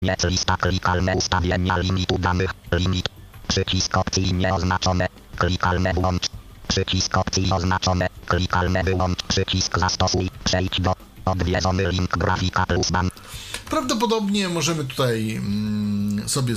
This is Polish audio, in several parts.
Koniec lista klikalne ustawienia limitu danych. Limit. Przycisk opcji nieoznaczone. Klikalne włącz. Przycisk opcji oznaczone. Klikalne wyłącz. Przycisk zastosuj. Przejdź do. Odwiedzony link grafika plus ban. Prawdopodobnie możemy tutaj sobie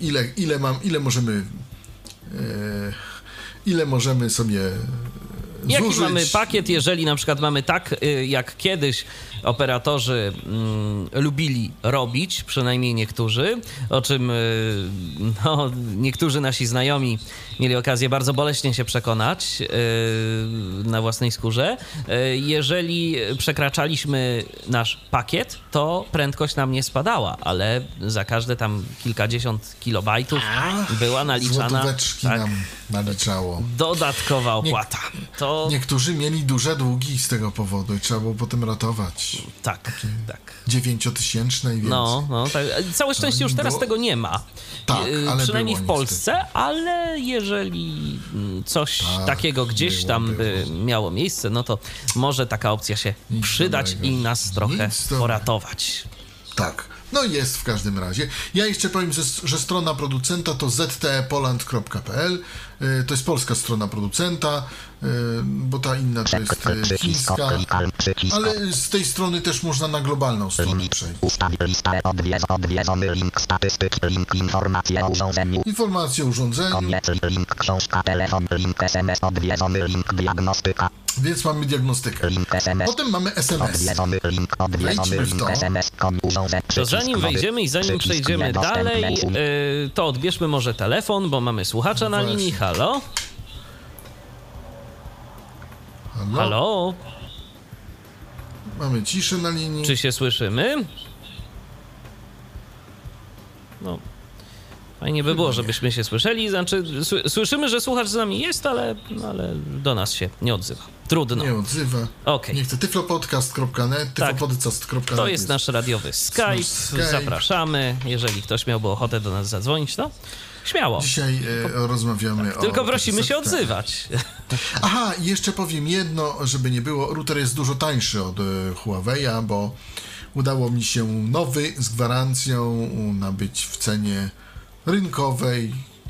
ile możemy sobie Jaki zużyć. mamy pakiet, jeżeli na przykład mamy tak, jak kiedyś operatorzy lubili robić, przynajmniej niektórzy, o czym niektórzy nasi znajomi mieli okazję bardzo boleśnie się przekonać na własnej skórze. Jeżeli przekraczaliśmy nasz pakiet, to prędkość nam nie spadała, ale za każde tam kilkadziesiąt kilobajtów była naliczana Złotóweczki nam naliczało. dodatkowa opłata. Niektórzy mieli duże długi z tego powodu i trzeba było potem ratować. Tak. 9-tysięczne i więcej. Tak. Całe szczęście już teraz tego nie ma. Tak, ale przynajmniej było w Polsce, niestety. ale jeżeli coś takiego gdzieś tam by miało miejsce, no to może taka opcja się przydać dobrego. i nas trochę Nic dobrego. poratować. Tak. No jest w każdym razie. Ja jeszcze powiem, że strona producenta to ztepoland.pl. To jest polska strona producenta, bo ta inna to jest chińska. Ale z tej strony też można na globalną stronę przejść. Ustaw listę odwiedzony link statystyk, link informacje o urządzeniu. Informacje o urządzeniu. Koniec link książka, telefon, link SMS, odwiedzony link diagnostyka. Więc mamy diagnostykę. Link SMS. Potem mamy SMS. Odwiedzony link Wejdźmy w to. SMS, urządzeń. To zanim wejdziemy i zanim przejdziemy dalej, to odbierzmy może telefon, bo mamy słuchacza na linii. Halo? Halo? Mamy ciszę na linii. Czy się słyszymy? No, fajnie by było, żebyśmy się słyszeli. Znaczy, słyszymy, że słuchacz z nami jest, ale do nas się nie odzywa. Trudno. Nie odzywa. Okej. Nie chcę. tyflopodcast.net, tyflopodcast.net. To jest nasz radiowy Skype. Zapraszamy. Jeżeli ktoś miałby ochotę do nas zadzwonić, to śmiało. Dzisiaj rozmawiamy o... Tylko prosimy się odzywać. Aha, i jeszcze powiem jedno, żeby nie było. Router jest dużo tańszy od Huawei'a, bo udało mi się nowy z gwarancją nabyć w cenie rynkowej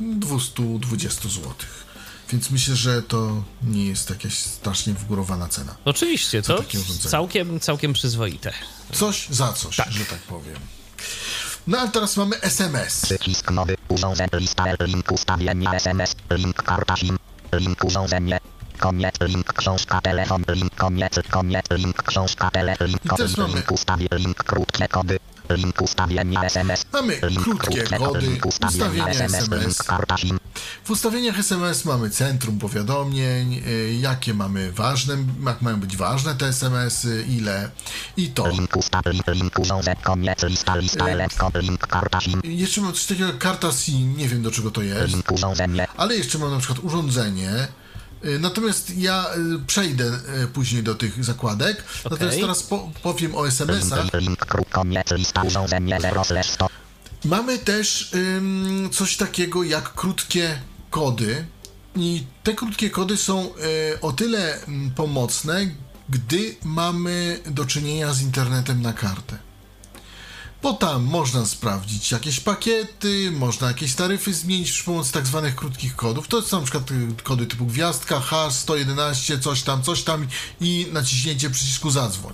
220 zł. Więc myślę, że to nie jest jakaś strasznie wgórowana cena. Oczywiście, to takie urządzenie. całkiem przyzwoite. Coś za coś, że tak powiem. No a teraz mamy SMS. Przycisk nowy, urządzeń, lista, link ustawienia SMS, link karta SIM, link urządzenie, koniec, link książka, telefon, link koniec, link książka, link link ustawienia, link krótkie kody, link ustawienia SMS. Mamy krótkie kody, ustawienia SMS. Link karta SIM. W ustawieniach SMS mamy centrum powiadomień, jakie mamy ważne, jak mają być ważne te SMS-y, ile i to. Link urządzeń, koniec, lista, link karta SIM. Jeszcze mam coś takiego jak karta SIM, nie wiem do czego to jest, Link urządzenie. ale jeszcze mam na przykład urządzenie. Natomiast ja przejdę później do tych zakładek. Okay. Natomiast teraz powiem o SMS-ach. Koniec, lista, urządzenie 0/100. Mamy też coś takiego jak krótkie kody. I te krótkie kody są o tyle pomocne, gdy mamy do czynienia z internetem na kartę. Bo tam można sprawdzić jakieś pakiety, można jakieś taryfy zmienić przy pomocy tak zwanych krótkich kodów. To są na przykład kody typu gwiazdka, hash, 111, coś tam i naciśnięcie przycisku zadzwoń.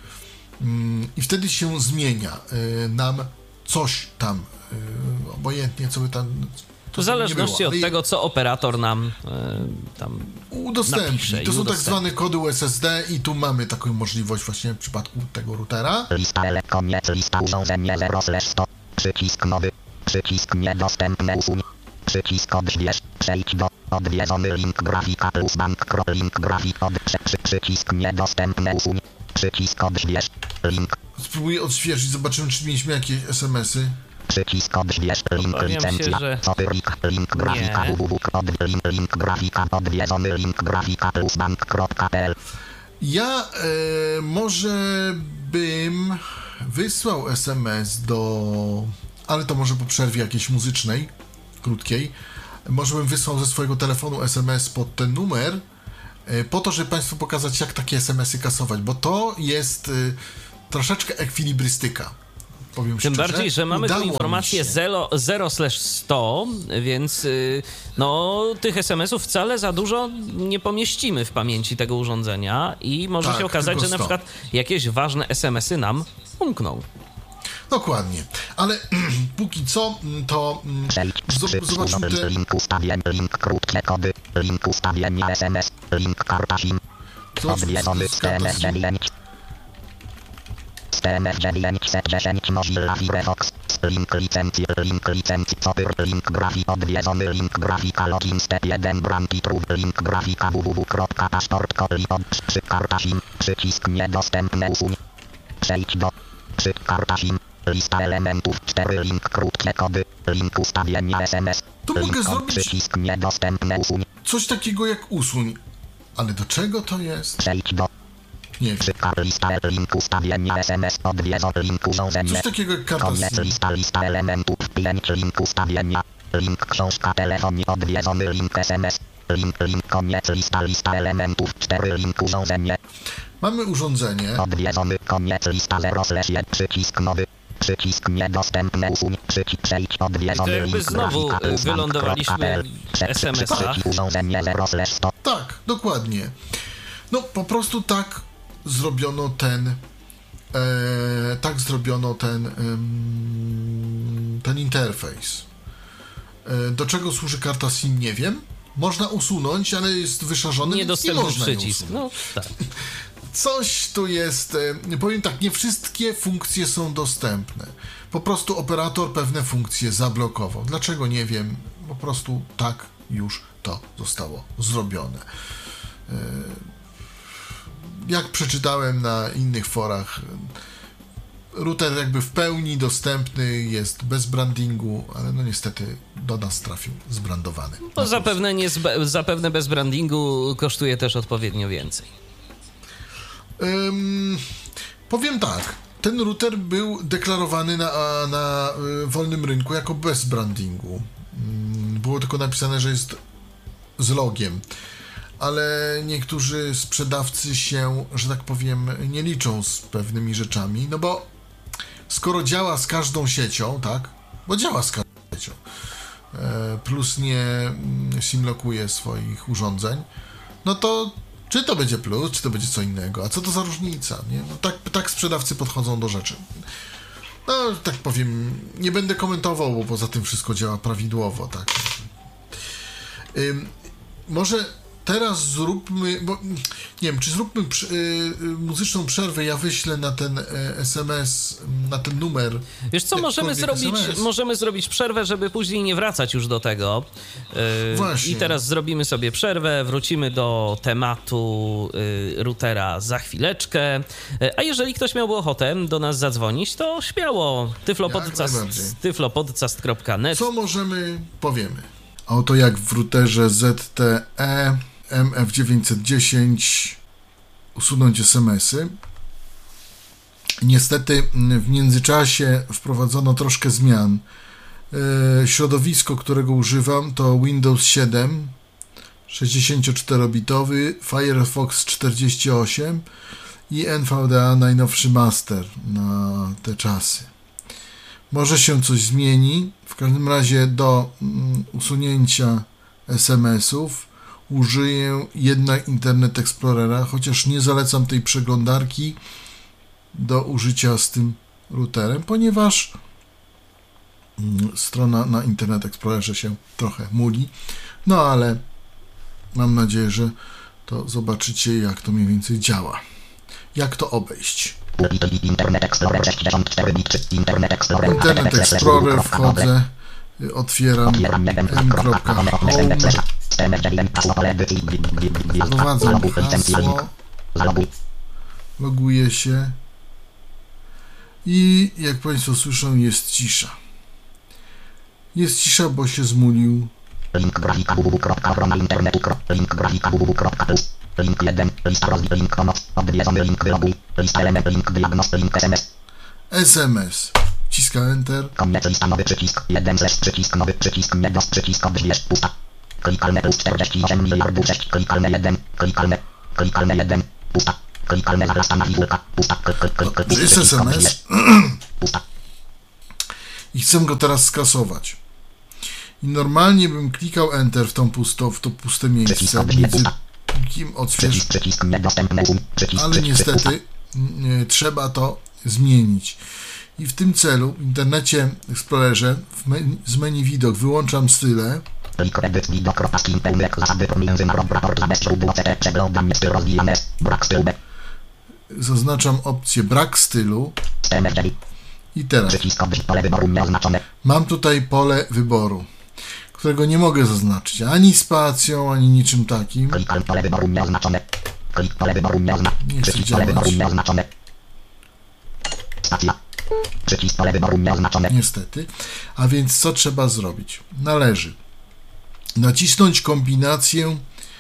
I wtedy się zmienia nam coś tam, obojętnie co by tam... W zależności od tego, co operator nam tam udostępni. To są tak zwane kody USSD i tu mamy taką możliwość właśnie w przypadku tego routera. Lista koniec, lista urządzenie 0/100. Przycisk nowy. Przycisk niedostępne usuń. Przycisk odśwież. Przejdź do odwiedzony link grafika plus bank. Link grafik przycisk niedostępne usuń. Przycisk odśwież. Link. Spróbuję odświeżyć, zobaczymy czy mieliśmy jakieś SMS-y. Przycisk odśwież, link licencja, link grafika www, link grafika odwiedzony link grafika plus bank.pl. Ja może bym wysłał SMS ale to może po przerwie jakiejś muzycznej, krótkiej, może bym wysłał ze swojego telefonu SMS pod ten numer, po to, żeby Państwu pokazać, jak takie SMS-y kasować, bo to jest troszeczkę ekwilibrystyka. powiem Tym szczerze. bardziej, że mamy tu Udało mi informację się. 0/100, więc no, tych SMS-ów wcale za dużo nie pomieścimy w pamięci tego urządzenia i może Tak, się okazać, tylko że na 100. przykład jakieś ważne SMS-y nam umkną. Dokładnie. Ale póki co, to zobaczmy te... Link ustawień, link krótkie kody, link ustawienia SMS, link karta SIM. Co Odwiedzony z kartą CMS SIM? 9. CMS 910 Mozilla Firefox. Link licencji, copyr, link grafik, odwiedzony link grafika, login step 1, branki trud, link grafika www.paszport.li, karta SIM, przycisk niedostępne usuń. Przejdź do karta SIM, lista elementów, 4 link krótkie kody, link ustawienia SMS, Tu mogę link zrobić- przycisk niedostępne usuń. Coś takiego jak usuń. Ale do czego to jest? Przejdź do Nie wiem. lista link ustawienia SMS, odwiedzony link urządzenie. Coś takiego jak karta Koniec SIM. lista elementów, 5 link ustawienia, link książka telefonii, odwiedzony link SMS, link koniec lista elementów, 4 link urządzenie, Mamy urządzenie. odwiedzony koniec lista 0/1, przycisk nowy, przycisk niedostępne usuń, przycisk przejdź, odwiedzony jakby link znowu grafika plus wylądowaliśmy bank.pl, w SMS-ach. przycisk urządzenie 0/100, Tak, dokładnie. No, po prostu tak zrobiono ten... ten interfejs. Do czego służy karta SIM, nie wiem. Można usunąć, ale jest wyszarzony, więc nie Niedostępny można jej przycisk. usunąć. No tak. Coś tu jest, powiem tak, nie wszystkie funkcje są dostępne. Po prostu operator pewne funkcje zablokował. Dlaczego, nie wiem. Po prostu tak już to zostało zrobione. Jak przeczytałem na innych forach, router jakby w pełni dostępny jest bez brandingu, ale no niestety do nas trafił zbrandowany. To zapewne bez brandingu kosztuje też odpowiednio więcej. Powiem tak, ten router był deklarowany na wolnym rynku jako bez brandingu. Było tylko napisane, że jest z logiem, ale niektórzy sprzedawcy się, że tak powiem, nie liczą z pewnymi rzeczami, no bo skoro działa z każdą siecią, tak, bo działa z każdą siecią, plus nie simlokuje swoich urządzeń, no to czy to będzie plus, czy to będzie co innego, a co to za różnica, nie? No tak sprzedawcy podchodzą do rzeczy. No, tak powiem, nie będę komentował, bo poza tym wszystko działa prawidłowo, tak. Może teraz zróbmy, bo nie wiem, czy zróbmy muzyczną przerwę, ja wyślę na ten SMS, na ten numer. Wiesz co, możemy zrobić przerwę, żeby później nie wracać już do tego. Właśnie. I teraz zrobimy sobie przerwę, wrócimy do tematu routera za chwileczkę. A jeżeli ktoś miałby ochotę do nas zadzwonić, to śmiało. tyflopodcast.net. Co możemy, powiemy. A oto jak w routerze ZTE MF910 usunąć SMS-y. Niestety w międzyczasie wprowadzono troszkę zmian. Środowisko, którego używam, to Windows 7 64-bitowy, Firefox 48 i NVDA najnowszy master na te czasy. Może się coś zmieni. W każdym razie do usunięcia SMS-ów użyję jednak Internet Explorera, chociaż nie zalecam tej przeglądarki do użycia z tym routerem, ponieważ strona na Internet Explorerze się trochę muli. No ale mam nadzieję, że to zobaczycie, jak to mniej więcej działa. Jak to obejść. Internet Explorer 64 bit, Internet Explorer wchodzę, otwieram m.home, wprowadzam hasło, loguję się i jak Państwo słyszą, jest cisza. Jest cisza, bo się zmulił. Link grafika www.chroma internetu, link grafika www.plus, link 1, lista rozwój, link pomoc, odwiedzony link wyloguj, lista element, link diagnoz, link SMS. SMS. Wciska Enter. Koniec lista nowy przycisk, 1 slash przycisk nowy przycisk niedos przycisk odbierz, pusta. Klikalne plus 48 miliardów 6, klikalne 1, klikalne 1, pusta. Klikalne zaglasa na figurka, pusta. To jest SMS. Pusta. i chcę go teraz skasować. I normalnie bym klikał Enter w to puste miejsce między plikiem odśwież, ale niestety trzeba to zmienić. I w tym celu w Internecie Explorerze z menu widok wyłączam style. Zaznaczam opcję brak stylu. I teraz mam tutaj pole wyboru, którego nie mogę zaznaczyć ani spacją, ani niczym takim. Nie chcę działać. Niestety. A więc co trzeba zrobić? Należy nacisnąć kombinację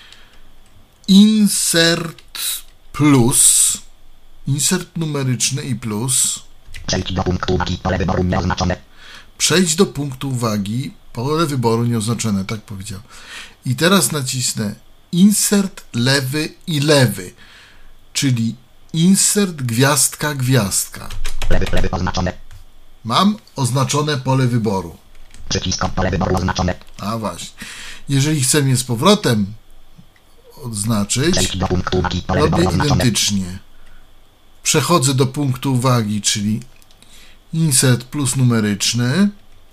Insert plus, insert numeryczny i plus. Przejdź do punktu uwagi, pole wyboru nieoznaczone. Przejdź do punktu uwagi, pole wyboru nieoznaczone, tak powiedział. I teraz nacisnę insert lewy i lewy, czyli insert gwiazdka, gwiazdka. Lewy oznaczone. Mam oznaczone pole wyboru. Przycisk pole wyboru oznaczone. A właśnie. Jeżeli chcę je z powrotem odznaczyć, Przejdź do punktu uwagi, pole robię wyboru oznaczone. identycznie. Przechodzę do punktu uwagi, czyli insert plus numeryczny,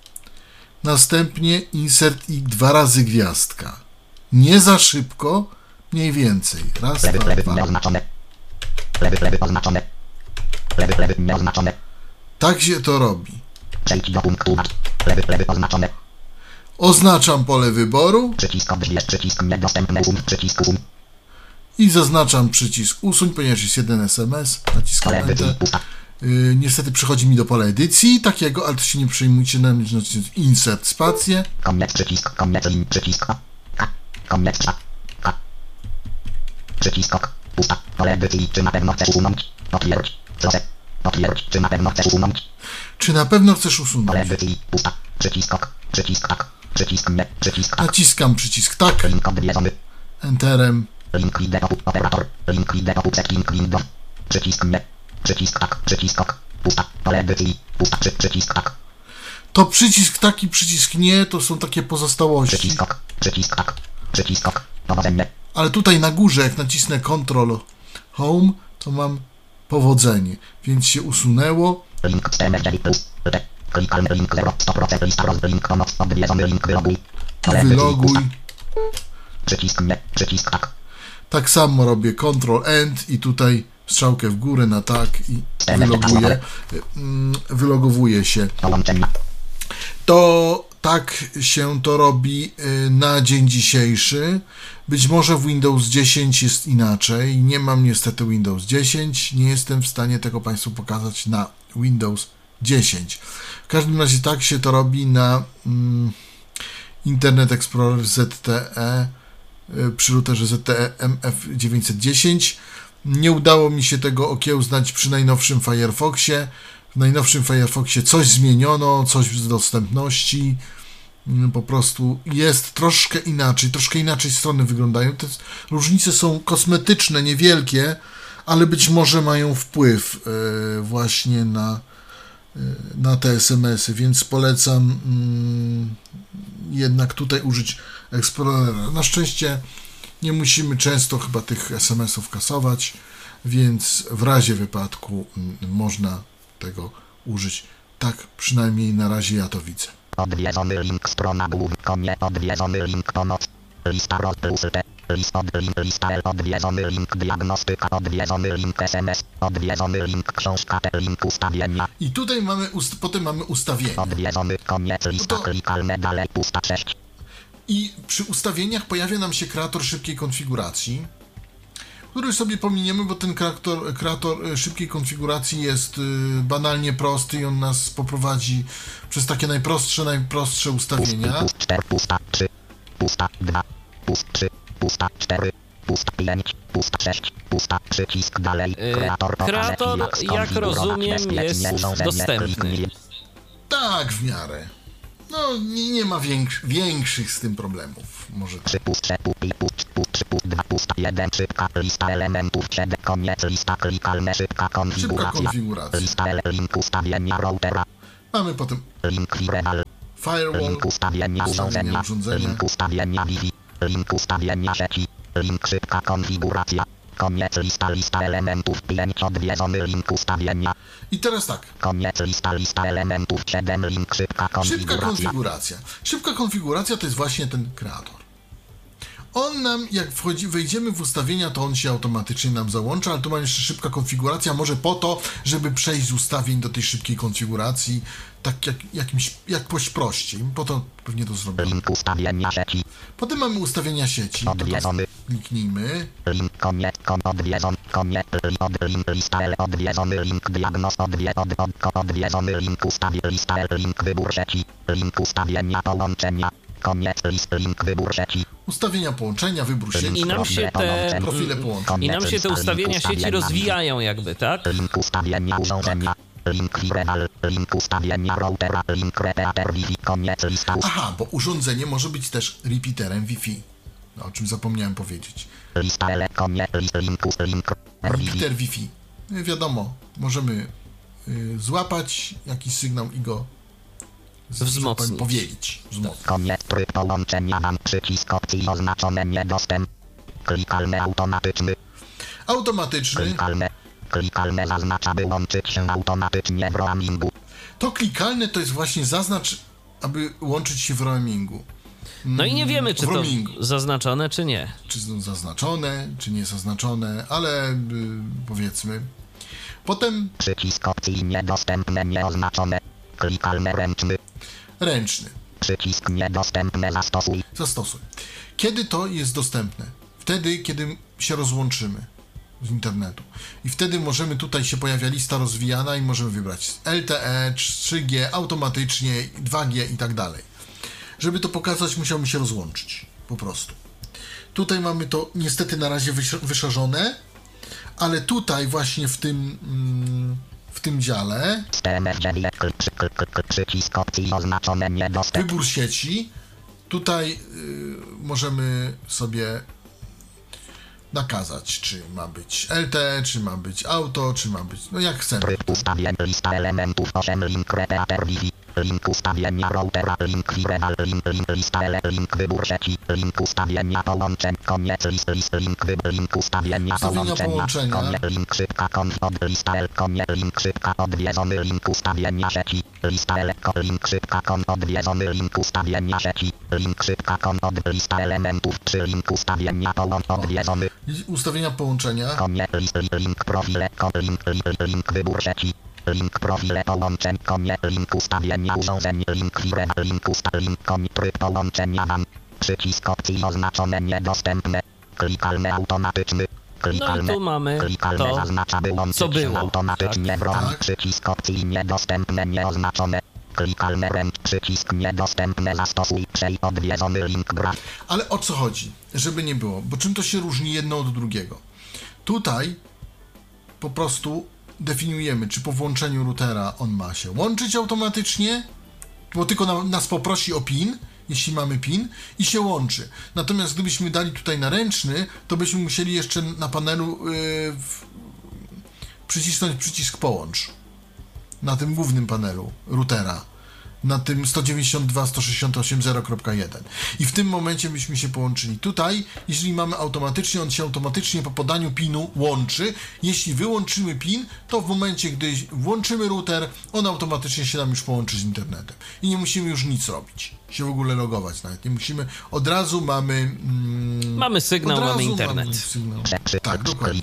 następnie insert i 2 razy gwiazdka. Nie za szybko, mniej więcej. Raz, Lewy dwa, dwa. nieoznaczone. Lewy oznaczone. Lewy nieoznaczone. Tak się to robi. Przejdź do punktu uwagi. Lewy oznaczone. Oznaczam pole wyboru Przycisk odbierz, przycisk niedostępny, przycisk i zaznaczam przycisk usuń, ponieważ jest jeden SMS. Naciskam pole edycji, Enter. pusta. Niestety przychodzi mi do pola edycji takiego, ale to się nie przejmujcie, nacisnąć insert spację. Koniec, przycisk, koniec, lin, przycisk K. Koniec, K. Przycisk OK, pusta. Pole edycji, czy na pewno chcesz usunąć? Potwierdź, proszę. Potwierdź, czy na pewno chcesz usunąć? Czy na pewno chcesz Pole usunąć? edycji, pusta. Przycisk OK, przycisk tak. Przycisk nie, przycisk tak. Naciskam przycisk tak, Link odwiedzony. Enterem. Link idę do operator. Link idę do link do. Przycisk nie. Przycisk tak. Przycisk OK. Pusta. Pole edycji. Pusta. Przycisk tak. To przycisk tak i przycisk nie, to są takie pozostałości. Przycisk OK. Przycisk tak. Przycisk OK. Powodzenie. Ale tutaj na górze, jak nacisnę Ctrl Home, to mam powodzenie. Więc się usunęło. Link MSG plus. Klikalny link 0. 100% lista link pomoc. Odwiedzony link wyloguj. Pole edycji, Wyloguj. pusta. Przycisk nie. Przycisk tak. Tak samo robię Ctrl End i tutaj strzałkę w górę na tak i wylogowuję się. Połączenia. To tak się to robi na dzień dzisiejszy. Być może w Windows 10 jest inaczej. Nie mam niestety Windows 10. Nie jestem w stanie tego Państwu pokazać na Windows 10. W każdym razie tak się to robi na Internet Explorer ZTE przy routerze ZTE MF910. Nie udało mi się tego okiełznać przy najnowszym Firefoxie. W najnowszym Firefoxie coś zmieniono, coś z dostępności. Po prostu jest troszkę inaczej strony wyglądają. Te różnice są kosmetyczne, niewielkie, ale być może mają wpływ właśnie na te SMS-y, więc polecam jednak tutaj użyć Explorera. Na szczęście nie musimy często chyba tych SMS-ów kasować, więc w razie wypadku można tego użyć. Tak przynajmniej na razie ja to widzę. Odwiedzony link strona główna, nie odwiedzony link pomoc. Lista plus T. Lista L. Odwiedzony link diagnostyka. Odwiedzony link SMS. Odwiedzony link książka. Link ustawienia. I tutaj mamy potem mamy ustawienia. Odwiedzony koniec lista to- klikalne dalej pusta 6. I przy ustawieniach pojawia nam się kreator szybkiej konfiguracji, który sobie pominiemy, bo ten kreator szybkiej konfiguracji jest banalnie prosty i on nas poprowadzi przez takie najprostsze ustawienia. Pust 4, pusta 3, pusta 2, pust 3, pusta 4, pusta 5, pusta 6, pusta przycisk dalej. Kreator, Kreator, jak rozumiem, jest dostępny. Tak, w miarę. No, nie ma większych z tym problemów. Może tak. 3 pust 3 pust 2 pusta 1 szybka lista elementów 7 koniec lista klikalne szybka konfiguracja. konfiguracja. Lista link ustawienia routera. Mamy potem Link firewall. firewall, Link ustawienia urządzenia. Link ustawienia Wi-Fi. Link ustawienia sieci. Link szybka konfiguracja. Koniec lista elementów 5 odwiedzony link ustawienia. I teraz tak. Koniec lista elementów 7 link szybka konfiguracja. Szybka konfiguracja to jest właśnie ten kreator. On nam, jak wejdziemy w ustawienia, to on się automatycznie nam załącza, ale tu mamy jeszcze szybka konfiguracja, może po to, żeby przejść z ustawień do tej szybkiej konfiguracji, tak jakoś prościej. Po to pewnie to zrobimy. Link ustawienia sieci. Potem mamy ustawienia sieci. Odwiedzony. Kliknijmy. Link koniec odwiedzony. Koniec link lista odwiedzony link diagnoz odwiedzony link lista link wybór sieci. Link ustawienia połączenia. Koniec link wybór sieci. Ustawienia połączenia, wybór sieci. I nam się te profile połączeń. I nam się te ustawienia sieci rozwijają jakby, tak? Link ustawienia urządzenia. Link firewall. Link ustawienia routera. Link repeater Wi-Fi. Koniec lista. Aha, bo urządzenie może być też repeaterem Wi-Fi. No, o czym zapomniałem powiedzieć. Lista koniec link Repeater Wi-Fi. Wiadomo, możemy złapać jakiś sygnał i go wzmocnić. Powielić. Koniec tryb połączenia mam przycisk opcji oznaczone niedostęp. Klikalny automatyczny. Automatyczny. Klikalne zaznacza by łączyć się automatycznie w roamingu. To klikalne to jest właśnie zaznacz, aby łączyć się w roamingu. No i nie wiemy, czy to zaznaczone, czy nie. Czy są zaznaczone, czy nie zaznaczone, ale powiedzmy. Potem przycisk opcji niedostępne, nieoznaczone. Klikalne ręczny. Ręczny. Przycisk niedostępne, zastosuj. Zastosuj. Kiedy to jest dostępne? Wtedy, kiedy się rozłączymy z internetu. I wtedy możemy, tutaj się pojawia lista rozwijana i możemy wybrać LTE, 3G, automatycznie, 2G i tak dalej. Żeby to pokazać, musiałbym się rozłączyć. Po prostu. Tutaj mamy to niestety na razie wyszarzone, ale tutaj właśnie w tym dziale przycisk opcji oznaczone niedostęp. Wybór sieci. Tutaj możemy sobie nakazać, czy ma być LTE, czy ma być auto, czy ma być, no jak chcemy. Tryb ustawień lista elementów 8 link repeater Wi-Fi. Link ustawienia routera, link firewall, link lista link wybór sieci, link ustawienia połączeń, koniec link ustawienia połączenia, koniec link szybka lista koniec link szybka odwiedzony link ustawienia sieci, lista link szybka odwiedzony link ustawienia sieci, link szybka lista elementów 3 link ustawienia odwiedzony. Ustawienia połączenia. Koniec link profile, link wybór sieci. Link profile połączeń, koniec link ustawienia urządzeń, link firewall, link koniec tryb połączenia mam. Przycisk opcji oznaczone niedostępne. Klikalny automatyczny. Klikalne, no i tu mamy klikalne to, zaznacza by łączyć co było. Się automatycznie Tak. w ROM. Przycisk opcji niedostępne, nieoznaczone. Klikalne ręcz, przycisk niedostępne, zastosuj, przej odwiedzony link graf. Ale o co chodzi? Żeby nie było, bo czym to się różni jedno od drugiego? Tutaj po prostu definiujemy, czy po włączeniu routera on ma się łączyć automatycznie, bo tylko nas poprosi o PIN, jeśli mamy PIN, i się łączy. Natomiast gdybyśmy dali tutaj na ręczny, to byśmy musieli jeszcze na panelu przycisnąć przycisk połącz. Na tym głównym panelu routera. Na tym 192.168.0.1. I w tym momencie byśmy się połączyli. Tutaj, jeżeli mamy automatycznie, on się automatycznie po podaniu PIN-u łączy. Jeśli wyłączymy PIN, to w momencie, gdy włączymy router, on automatycznie się nam już połączy z internetem. I nie musimy już nic robić. Się w ogóle logować nawet. Nie musimy. Od razu mamy... mamy sygnał, mamy internet. Mamy sygnał. Tak, dokładnie.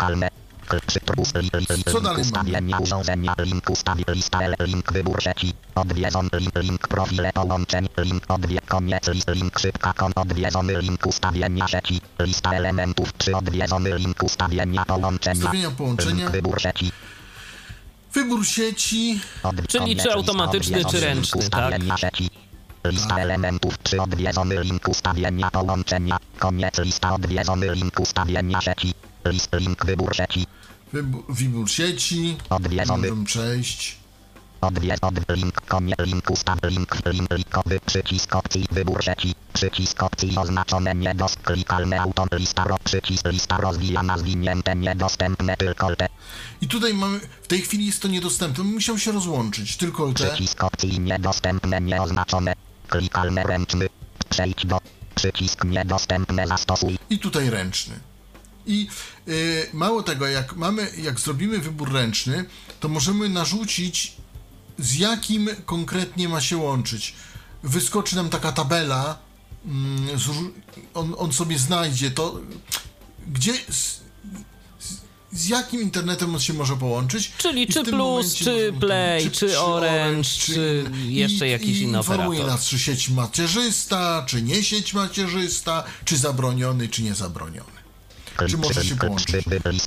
Co dalej ustawienia urządzenia, link lista link wybór sieci, odwiedzony link profile połączeń, link koniec link szybka odwiedzony link ustawienia sieci, lista elementów 3 odwiedzony link ustawienia połączenia, link wybór sieci. Wybór sieci. Czyli czy automatyczny, czy ręczny, tak? Sieci. Lista elementów 3 odwiedzony link ustawienia połączenia, koniec lista odwiedzony link ustawienia sieci, link wybór sieci. Wybór sieci. Odwiedzony. Możemy przejść. Link, konie, link, ustaw, link, linkowy, przycisk opcji, wybór sieci, przycisk opcji oznaczone klikalne auto, lista rozwijana, zwinięte, niedostępne, tylko te. I tutaj mamy, w tej chwili jest to niedostępne, musiał się rozłączyć, tylko te. Przycisk opcji niedostępne, nieoznaczone, klikalne ręczny, przejdź do, przycisk niedostępne, zastosuj. I tutaj ręczny. I mało tego, jak zrobimy wybór ręczny, to możemy narzucić, z jakim konkretnie ma się łączyć. Wyskoczy nam taka tabela, on sobie znajdzie to, gdzie, z jakim internetem on się może połączyć. Czyli czy Plus, czy Play, czy Orange, czy jeszcze jakiś inny operator. Informuje nas, czy sieć macierzysta, czy nie sieć macierzysta, czy zabroniony, czy niezabroniony. Czy może się połączyć?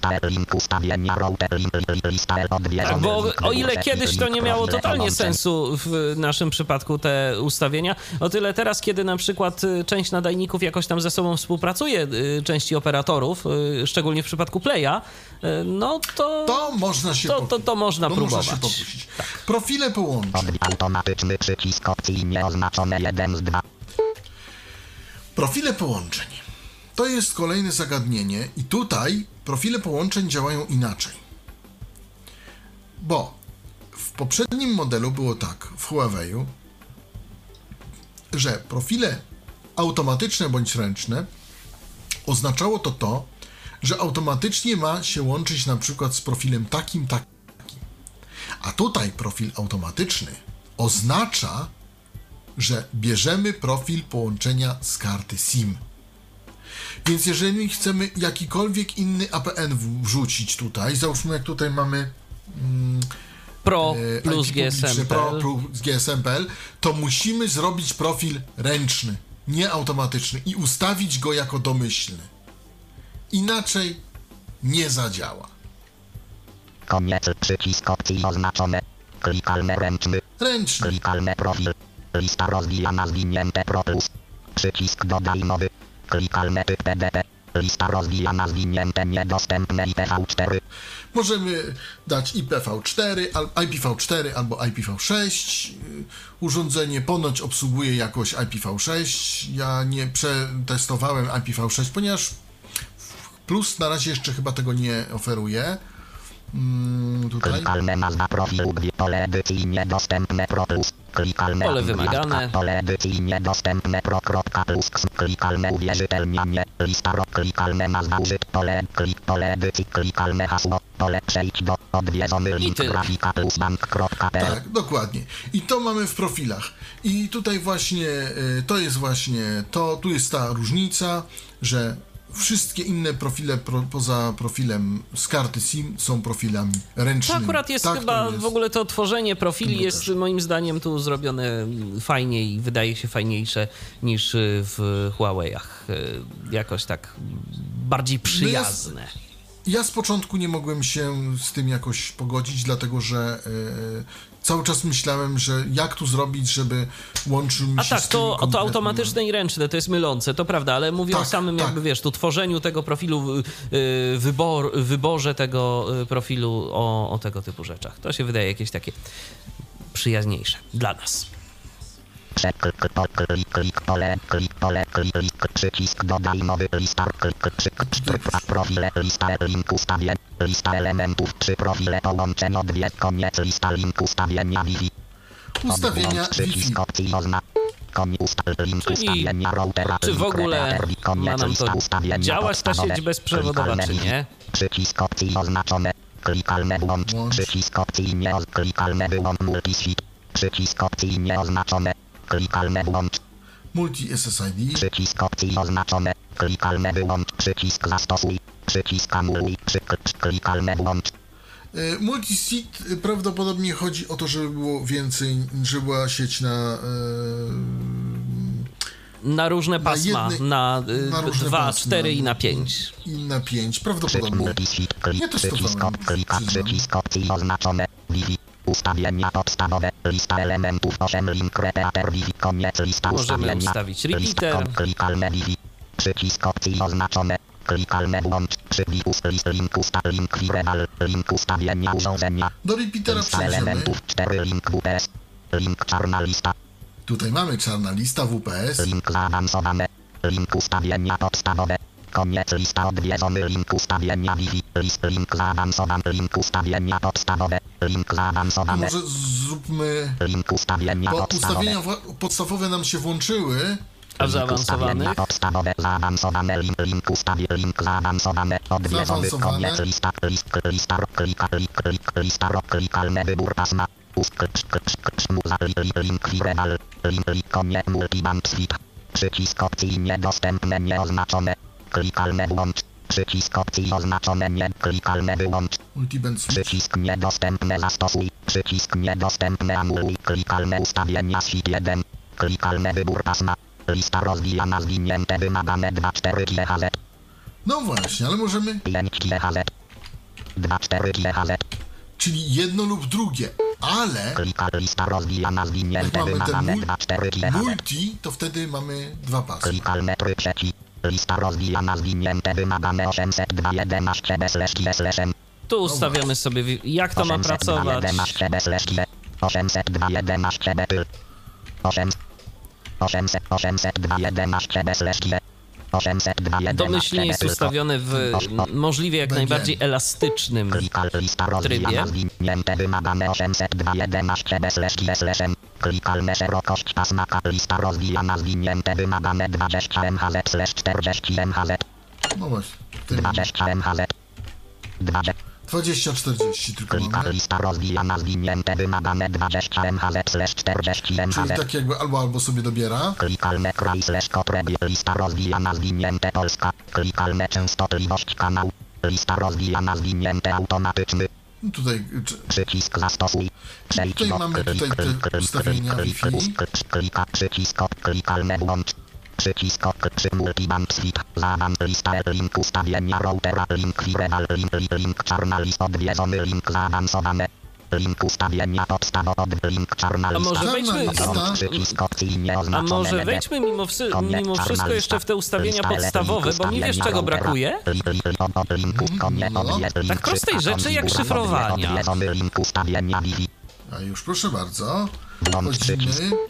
Tak, bo o ile kiedyś to nie miało totalnie sensu w naszym przypadku te ustawienia, o tyle teraz, kiedy na przykład część nadajników jakoś tam ze sobą współpracuje, części operatorów, szczególnie w przypadku Playa, no to można się to można próbować. Można się popuścić. Tak. Profile połączeń. Automatyczny przycisk opcji nieoznaczone 1 z 2. Profile połączeń. To jest kolejne zagadnienie i tutaj profile połączeń działają inaczej. Bo w poprzednim modelu było tak, w Huawei'u, że profile automatyczne bądź ręczne oznaczało to, że automatycznie ma się łączyć na przykład z profilem takim. A tutaj profil automatyczny oznacza, że bierzemy profil połączenia z karty SIM. Więc jeżeli chcemy jakikolwiek inny APN wrzucić tutaj, załóżmy jak tutaj mamy Pro plus GSM.pl, Pro plus GSM.pl, to musimy zrobić profil ręczny, nie automatyczny i ustawić go jako domyślny. Inaczej nie zadziała. Koniec, przycisk opcji oznaczone, klikalne ręczny, klikalne profil, lista rozwijana, zwinięte Pro plus, przycisk dodaj nowy, klikalne typ PDP, lista rozwijana, zwinięte, niedostępne IPv4. Możemy dać IPv4 albo IPv6. Urządzenie ponoć obsługuje jakoś IPv6. Ja nie przetestowałem IPv6, ponieważ Plus na razie jeszcze chyba tego nie oferuje. Tutaj. Klikalne nazwa profilu, pole edycji niedostępne Pro plus, klikalne pole wymagane, pole edycji niedostępne Pro.plus, klikalne uwierzytelnianie, lista klikalne nazwa pole edycji, klikalne hasło, pole przejdź do odwiedzony link grafika plus bank.pl. Tak, dokładnie. I to mamy w profilach. I tutaj właśnie tu jest ta różnica, że wszystkie inne profile poza profilem z karty SIM są profilami ręcznymi. To akurat jest chyba w ogóle to tworzenie profili jest moim zdaniem tu zrobione fajniej, wydaje się fajniejsze niż w Huawei'ach. Jakoś tak bardziej przyjazne. Ja z początku nie mogłem się z tym jakoś pogodzić, dlatego że cały czas myślałem, że jak tu zrobić, żeby łączył mi się z tym to automatyczne i ręczne, to jest mylące, to prawda, ale mówię o samym jakby, wiesz, tu tworzeniu tego profilu, wyborze tego profilu o tego typu rzeczach. To się wydaje jakieś takie przyjaźniejsze dla nas. Przycisk dodaj nowy lista, profile, lista link ustawień, lista elementów, 3 profile połączeń, odwiedź, koniec, lista link ustawienia Wi-Fi. Ustawienia Wi-Fi. Czyli czy w ogóle ma nam to działać ta sieć bezprzewodowa, czy nie? Przycisk opcji oznaczone, klikalne włącz, przycisk opcji nie klikalne wyłącz, multisheet, przycisk opcji nieoznaczone, klikalne włącz. Multi SSID. Przycisk opcji oznaczone, klikalne wyłącz, przycisk zastosuj, przycisk anuluj, klikalne włącz. Multi-seat prawdopodobnie chodzi o to, żeby było więcej, żeby była sieć na różne pasma, na 2, 4 i na 5. I na 5, prawdopodobnie. Nie testowałem. Przycisk opcji oznaczone, Wi-Fi. Ustawienia podstawowe, lista elementów 8 link repeater Wi-Fi, koniec lista możemy ustawienia. ustawić repeater. Klikalne Wi-Fi, przycisk opcji oznaczone, Klikalne włącz. Przycisk list link firewall. Link ustawienia urządzenia. Do repeatera Lista przejdziemy. elementów 4 link WPS. Link czarna lista. Tutaj mamy czarna lista WPS. Link zaawansowane. Link ustawienia podstawowe. Koniec lista odwiedzony. Link ustawienia Wi-Fi. Link zaawansowany. Link ustawienia podstawowe. Link zaawansowane. Może zróbmy... Link ustawienia Bo podstawowe. ustawienia podstawowe nam się włączyły. A w zaawansowanych? Podstawowe, zaawansowane, link ustawię, link zaawansowane, odwiedzony, Zaawansowane. koniec lista, klikalny wybór pasma, link firewall, link, koniec, multiband switch, przycisk opcji niedostępne, nieoznaczone, klikalne włącz, przycisk opcji oznaczone, nie, klikalne wyłącz, Multiband switch. przycisk niedostępne, zastosuj, przycisk niedostępne, anuluj, klikalne ustawienia SIP 1, klikalny wybór pasma. Lista rozwijana, zwinięte, wymagane 2-4 GHz. No właśnie, ale możemy... 5 GHz. 2-4 GHz. Czyli jedno lub drugie. Ale Klika lista rozwijana, jak zwinięte, mamy ten wymagane 2-4 GHz. multi, to wtedy mamy dwa pasy. Klikalne tryb trzeci. Lista rozwijana, zwinięte, wymagane 802.11/G/M. Tu ustawiamy sobie, jak to ma pracować. 802.11/G. 802.11/G. Domyślnie jest ustawiony w możliwie jak najbardziej elastycznym trybie. Wymagane 802.11/G/M. Klikalne szerokość pasma, lista rozwijana, zwinięte, wymagane 20 MHz/40 MHz. No właśnie. w tym 20 MHz. 20-40 tylko Klika mamy. lista rozwijana, zwinięte, wymagane 20 MHz/40 Czyli MHz. tak jakby albo sobie dobiera. Klikalne kraj/kotrebie, lista rozwijana, zwinięte Polska. Klikalne częstotliwość kanał. Lista rozwijana, zwinięte automatyczny. No tutaj Przycisk zastosuj. Przejdź Tutaj do mamy tutaj te ustawienia Wi-Fi. Klika przycisk klikalne włącz. Przycisk przy multiband switch. Zaawans lista link ustawienia routera. Link firewall. Link czarna list odwiedzony. Link zaawansowane. Link ustawienia podstawowy. Link czarna A lista. może wejdźmy, lista. Przycisk opcji a nieoznaczone. może wejdźmy mimo wszystko jeszcze w te ustawienia podstawowe, bo mi wiesz czego brakuje? Tak prostej rzeczy jak szyfrowania. A już proszę bardzo. Włącz Wchodzimy.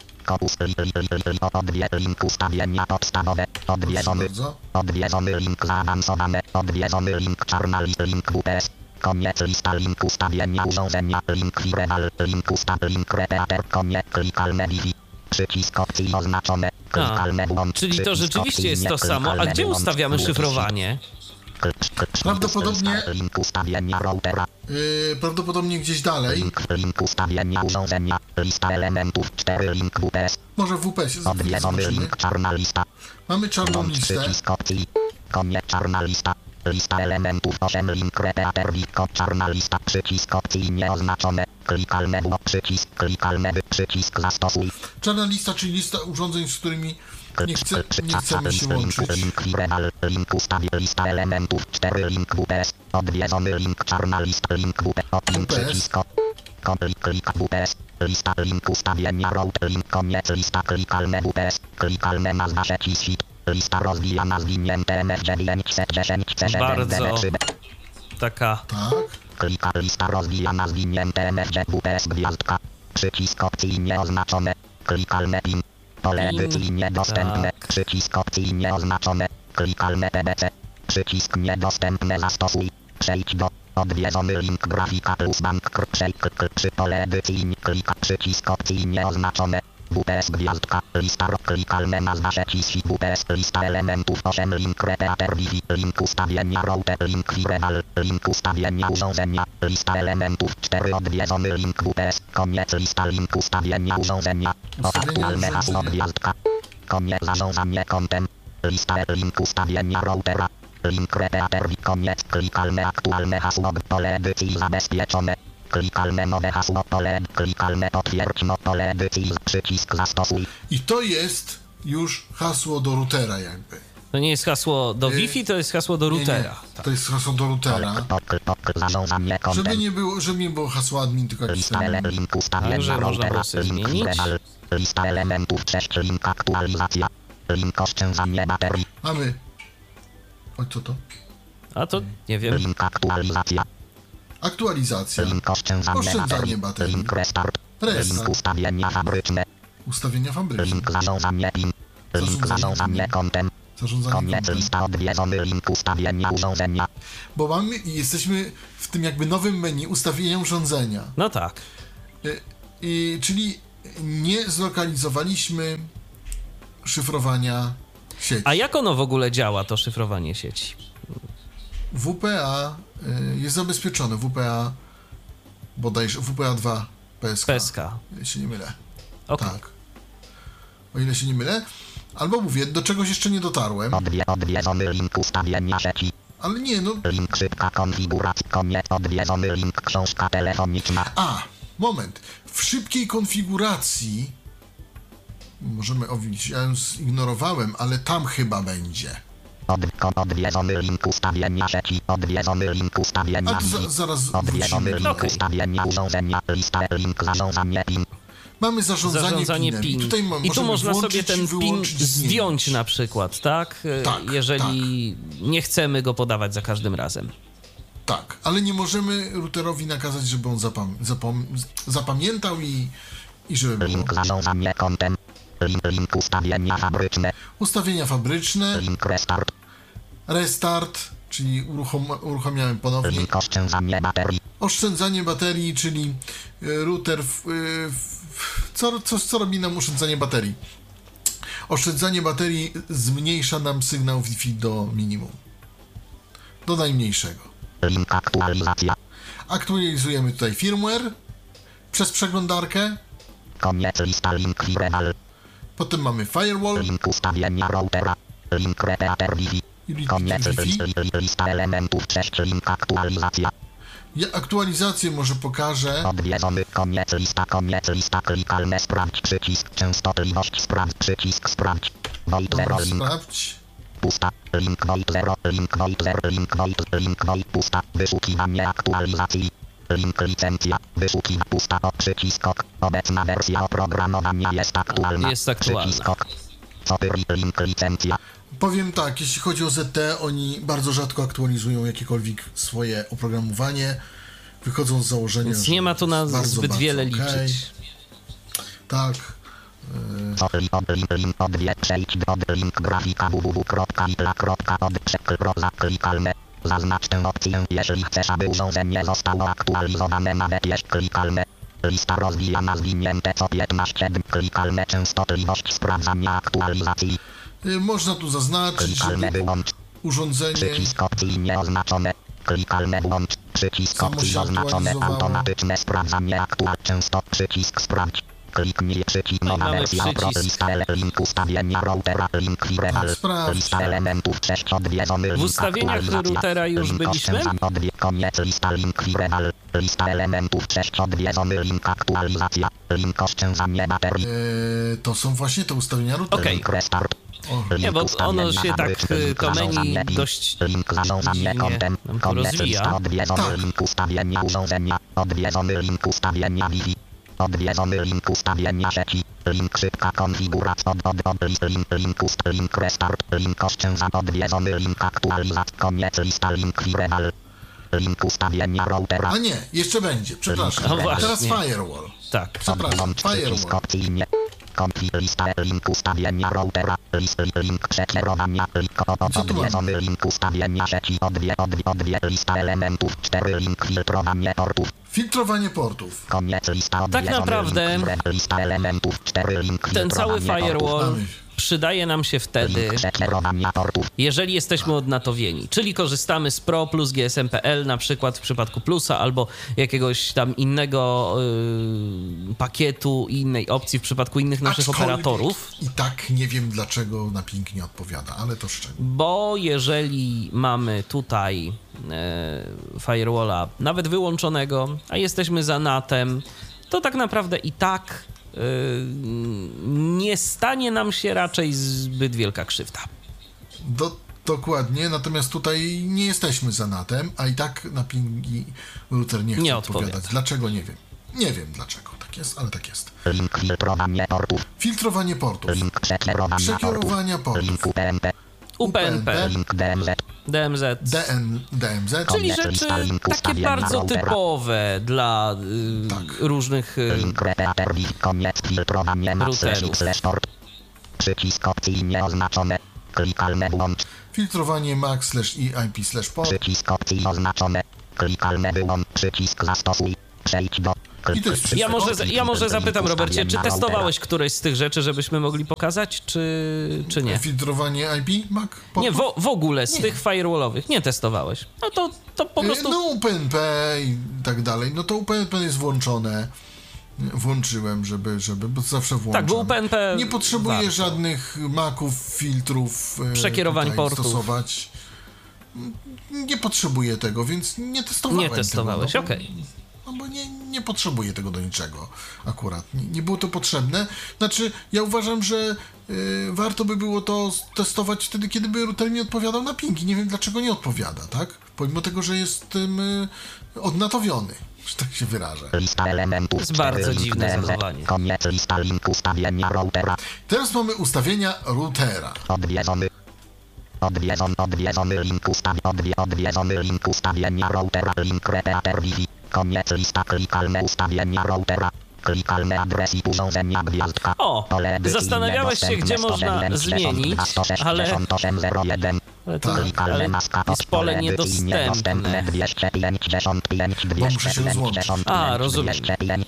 Link ustawienia podstawowe. Proszę bardzo. Odwiedzony link zaawansowane. Odwiedzony link czarna list. Link WPS. Koniec lista link ustawienia urządzenia. Link firewall. Link repeater. Koniec klikalne Wi-Fi. Przycisk opcji oznaczone. Klikalne włącz. Czyli to Przycisk rzeczywiście opcji jest to samo. A nieklikalne gdzie wyłącz. ustawiamy szyfrowanie? Prawdopodobnie- Link ustawienia routera. Prawdopodobnie gdzieś dalej. Link ustawienia urządzenia. Lista elementów 4 link WPS. Może w WPS. Odwiedzony Zobaczymy. link czarna lista. Mamy czarną Włącz listę. przycisk opcji. Koniec czarna lista. Lista elementów 8 link repeater wiko czarna lista. Przycisk opcji nieoznaczone. Klikalne w przycisk klikalne przycisk zastosuj. Czarna lista, czyli lista urządzeń, z którymi nie chcemy się łączyć. Link firewall. Link ustawię lista elementów 4 link WPS. Odwiedzony link czarna lista. Link WPS. Link WPS. przycisk klika WPS. Lista link ustawienia route. Link koniec lista klikalne WPS. Klikalne nazwa sieci SIP. Lista rozwijana zwinięte MF910 Bardzo taka Tak. Klika lista rozwijana zwinięte MFG WPS gwiazdka. Przycisk opcji nieoznaczone. Klikalne PIN. Pole PIN, edycji niedostępne. tak. Przycisk opcji nieoznaczone. Klikalne PBC. Przycisk niedostępne zastosuj. Przejdź do odwiedzony link grafika plus bank przy pole edycji klika przycisk opcji nieoznaczone. WPS gwiazdka, lista klikalne nazwa sieci SIP WPS, lista elementów 8 link repeater Wi-Fi, link ustawienia router, link firewall, link ustawienia urządzenia, lista elementów 4 odwiedzony link WPS, koniec lista link ustawienia urządzenia, aktualne hasło gwiazdka, koniec zarządzanie kontem, lista link ustawienia routera, link repeater koniec klikalne aktualne hasło pole edycji zabezpieczone. Klikalne nowe hasło pole, klikalne potwierdź no pole edycji, przycisk zastosuj. I to jest już hasło do routera jakby. To nie jest hasło do Wi-Fi, to jest hasło do routera. Nie. To jest hasło do routera. Zarządzanie kontem. Żeby nie było hasło admin, tylko jakiś Lista tam... link ustawienia Także można routera, było sobie link zmienić. firewall, lista elementów 6 link aktualizacja, link oszczędzanie baterii. Mamy O, co to? A to nie wiem. Link aktualizacja. Aktualizacja. Link Oszczędzanie baterii. Link restart. Link Restart. ustawienia fabryczne. Ustawienia fabryczne. Link zarządzanie PIN. Link zarządzanie kontem. Zarządzanie Koniec kontem. lista odwiedzony. Link ustawienia urządzenia. Bo jesteśmy w tym jakby nowym menu ustawienia urządzenia. No tak. Czyli nie zlokalizowaliśmy szyfrowania sieci. A jak ono w ogóle działa, to szyfrowanie sieci? WPA jest zabezpieczone. WPA bodajże WPA2 PSK. PSK. O ile się nie mylę. Okay. Tak. O ile się nie mylę. Albo mówię, do czegoś jeszcze nie dotarłem. Odwiedzony link ustawienia sieci. Ale nie, no... Link szybka konfiguracja. Koniec odwiedzony link książka telefoniczna. Moment. W szybkiej konfiguracji możemy ja ją zignorowałem, ale tam chyba będzie. Odwiedzony link ustawienia sieci. Odwiedzony link ustawienia zaraz odwiedzony wrócimy. link ustawienia urządzenia. Lista link zarządzanie PIN. Mamy zarządzanie PIN-em. PIN. I tu można sobie ten PIN zdjąć na przykład, tak? Jeżeli nie chcemy go podawać za każdym razem. Tak, ale nie możemy routerowi nakazać, żeby on zapamiętał i żeby było. Link zarządzanie kontem. Link ustawienia fabryczne. Ustawienia fabryczne. Link restart. Restart, czyli uruchamiamy ponownie. Link oszczędzanie baterii. Oszczędzanie baterii, czyli router co robi nam oszczędzanie baterii? Oszczędzanie baterii zmniejsza nam sygnał Wi-Fi do minimum. Do najmniejszego. Link aktualizacja. Aktualizujemy tutaj firmware przez przeglądarkę. Koniec lista link firewall. Potem mamy firewall. Link ustawienia routera. Link repeater Wi-Fi. Koniec lista elementów 6. Link aktualizacja. Aktualizację może pokażę. Odwiedzony koniec lista klikalne sprawdź przycisk częstotliwość sprawdź przycisk sprawdź. Void 0 link. Sprawdź. Pusta. Link void 0 link void 0 link void pusta. Wyszukiwanie aktualizacji. Link licencja. Wyszukiwanie pusta. Przycisk OK. Obecna wersja oprogramowania jest aktualna. Jest aktualna. Przycisk OK. Link licencja. Powiem tak, jeśli chodzi o ZTE, oni bardzo rzadko aktualizują jakiekolwiek swoje oprogramowanie. Wychodzą z założenia, Więc nie ma tu na zbyt wiele liczyć. Tak. Przejdź do link grafika www.ipla.od/klikalne. Zaznacz tę opcję, jeśli chcesz, aby urządzenie zostało aktualizowane, nawet jeśli klikalne. Lista rozwijana zwinięte co 15 klikalne częstotliwość sprawdzania aktualizacji. Można tu zaznaczyć, klikalne wyłącz. Urządzenie... Przycisk opcji nieoznaczone. Klikalne włącz. Przycisk opcji oznaczone. Automatyczne sprawdzanie częstot. Przycisk sprawdź. Kliknij przycisk nowa wersja lista link ustawienia routera link firewall. Lista elementów 6 odwiedzony link. W ustawieniach routera już byliśmy? Koniec lista link firewall. Lista elementów 6 odwiedzony link aktualizacja. Link oszczędzanie baterii. To są właśnie te ustawienia routera. Okej. Nie, bo ono się tak, to menu dość dziwnie nam to rozwija. Odwiedzony link ustawienia urządzenia. Odwiedzony link ustawienia Wi-Fi. Odwiedzony link ustawienia sieci. Link szybka konfiguracja. Link restart. Link oszczędza. Odwiedzony link aktualizacja. Koniec lista link firewall. Link ustawienia routera. A nie, jeszcze będzie, przepraszam. Teraz firewall. Tak. Przepraszam, firewall. Lista link ustawienia routera. Link przekierowania. Odwiedzony link ustawienia sieci. Lista elementów 4. Link filtrowanie portów. Filtrowanie portów. Koniec lista. Tak naprawdę lista elementów 4. Link ten cały firewall przydaje nam się wtedy, jeżeli jesteśmy odnatowieni, czyli korzystamy z Pro plus GSM.pl na przykład w przypadku Plusa albo jakiegoś tam innego pakietu i innej opcji w przypadku innych naszych operatorów. I tak nie wiem, dlaczego na ping nie odpowiada, ale to szczegół. Bo jeżeli mamy tutaj firewalla nawet wyłączonego, a jesteśmy za NAT-em, to tak naprawdę i tak nie stanie nam się raczej zbyt wielka krzywda. Dokładnie, natomiast tutaj nie jesteśmy za NAT-em, a i tak na pingi router nie chce odpowiadać. Dlaczego? Nie wiem. Nie wiem dlaczego tak jest, ale tak jest. Link filtrowanie portów. Filtrowanie portów. Link przekierowania portów. UPnP. UPnP. Link DMZ. DMZ. DMZ. Czyli rzeczy takie bardzo typowe dla różnych Koniec filtrowanie routerów. Przycisk opcji nieoznaczone. Klikalne włącz. Filtrowanie MAC/IP/port. Przycisk opcji oznaczone. Klikalne wyłącz. Przycisk zastosuj. Przejdź do... I to jest wszystko. Ja może zapytam, Robercie, czy testowałeś któreś z tych rzeczy, żebyśmy mogli pokazać, czy nie? Filtrowanie IP, MAC? Nie, w ogóle z tych firewallowych nie testowałeś. No to po prostu... No UPnP i tak dalej. No to UPnP jest włączone. Włączyłem, żeby bo zawsze włączam. Tak, bo UPnP... Nie potrzebuję warto. żadnych maków, filtrów Przekierowań portów. stosować. Nie potrzebuję tego, więc nie testowałem Nie testowałeś, tego, okej. No bo nie potrzebuję tego do niczego akurat. Nie było to potrzebne. Znaczy, ja uważam, że warto by było to testować wtedy, kiedy by router mi odpowiadał na pingi. Nie wiem, dlaczego nie odpowiada, tak? Pomimo tego, że jest odnatowiony, że tak się wyrażę. Lista elementów. To jest bardzo link dziwne DMZ. zachowanie. Koniec lista link ustawienia routera. Teraz mamy ustawienia routera. Odwiedzony link odwiedzony link ustawienia routera. Link repeater Wi-Fi. Koniec lista klikalne ustawienia routera. Klikalne adresy urządzenia gwiazdka. O, zastanawiałeś się, gdzie można zmienić, ale jest pole niedostępne. Bo muszę się rozłączyć. A, rozumiem.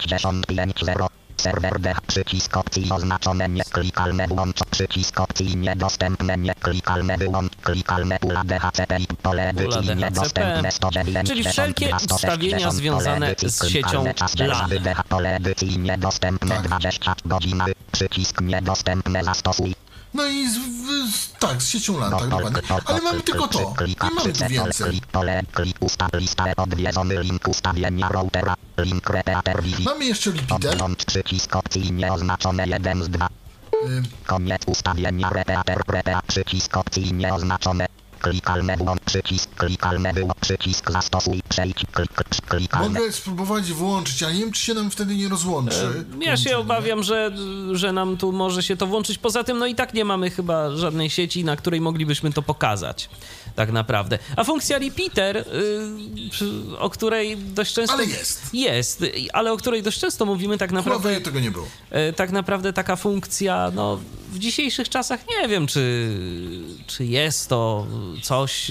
Serwer D, przycisk opcji oznaczone nieklikalne włącz, przycisk opcji niedostępne nieklikalne wyłącz, klikalne pula DHCP i pole edycji niedostępne 109. Czyli wszelkie ustawienia związane z siecią LAN. Pole edycji niedostępne 20 godziny, przycisk niedostępne zastosuj. No i z siecią LAN, tak dokładnie. Ale mamy tylko to. Nie mamy tu więcej. Lista odwiedzony link ustawienia routera. Link repeater Wi-Fi. Mamy jeszcze repeater. Włącz przycisk opcji nieoznaczone 1 z 2. Koniec ustawienia repeater. Przycisk opcji nieoznaczone. Klikalne włącz przycisk, klikalne wyłącz przycisk, zastosuj, przejdź, klikalne. Mogę spróbować włączyć, ale nie wiem, czy się nam wtedy nie rozłączy. Ja się obawiam, że nam tu może się to włączyć. Poza tym, no i tak nie mamy chyba żadnej sieci, na której moglibyśmy to pokazać. Tak naprawdę. A funkcja repeater, o której dość często... Ale jest. Jest, ale o której dość często mówimy tak naprawdę... Huawei tego nie było. Tak naprawdę taka funkcja, no w dzisiejszych czasach nie wiem, czy jest to coś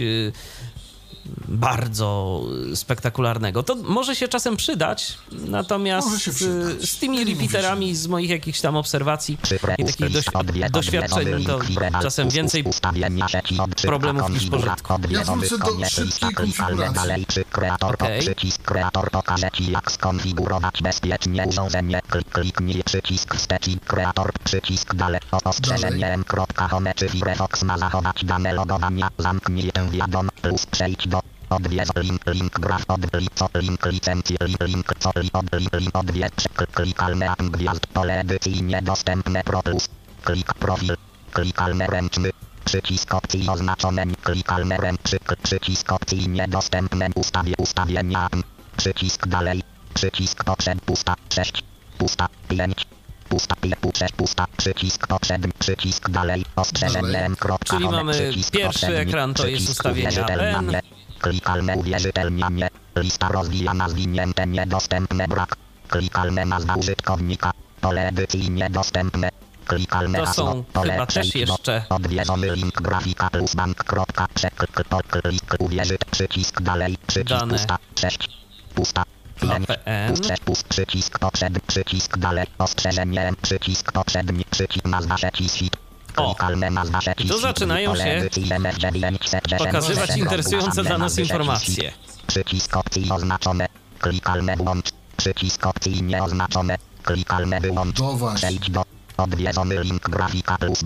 bardzo spektakularnego. To może się czasem przydać, natomiast z tymi repeaterami, z moich jakichś tam obserwacji i takich doświadczeń, to czasem więcej problemów niż pożytku. Ja wrócę do szybkiej konfiguracji. Okay. Przycisk kreator pokaże Ci, jak skonfigurować bezpiecznie urządzenie. Kliknij przycisk wstecz i kreator, przycisk dalej. Ostrzeżenie m.home czy Firefox ma zachować dane logowania. Zamknij tę wiadomość plus przejdź do odwiedz link graf link licencje link odwiedz klikalne gwiazd pole edycji niedostępne pro plus klik profil klikalne ręczny przycisk opcji oznaczone klikalne ręczny przycisk opcji niedostępne ustawienia przycisk dalej przycisk poprzed pusta 6 pusta 5 pusta, przycisk poprzedni, przycisk dalej, ostrzeżenie M. Czyli mamy pierwszy ekran, to jest ustawienia N. Klikalne uwierzytelnianie, lista rozwijana zwinięte niedostępne brak, klikalne nazwa użytkownika, pole edycji niedostępne, klikalne to są chyba też jeszcze odwiedzony link grafika plus uwierzyt, przycisk dalej, przycisk pusta, 6, pusta. Przycisk poprzedni, przycisk dalej, ostrzeżenie, przycisk poprzedni, przycisk nazwa sieci SIP. I tu zaczynają się pokazywać interesujące dla nas informacje. Przycisk opcji oznaczone, klikalne włącz, przycisk opcji nieoznaczone, klikalne wyłącz, przejdź do odwiedzony link grafika plus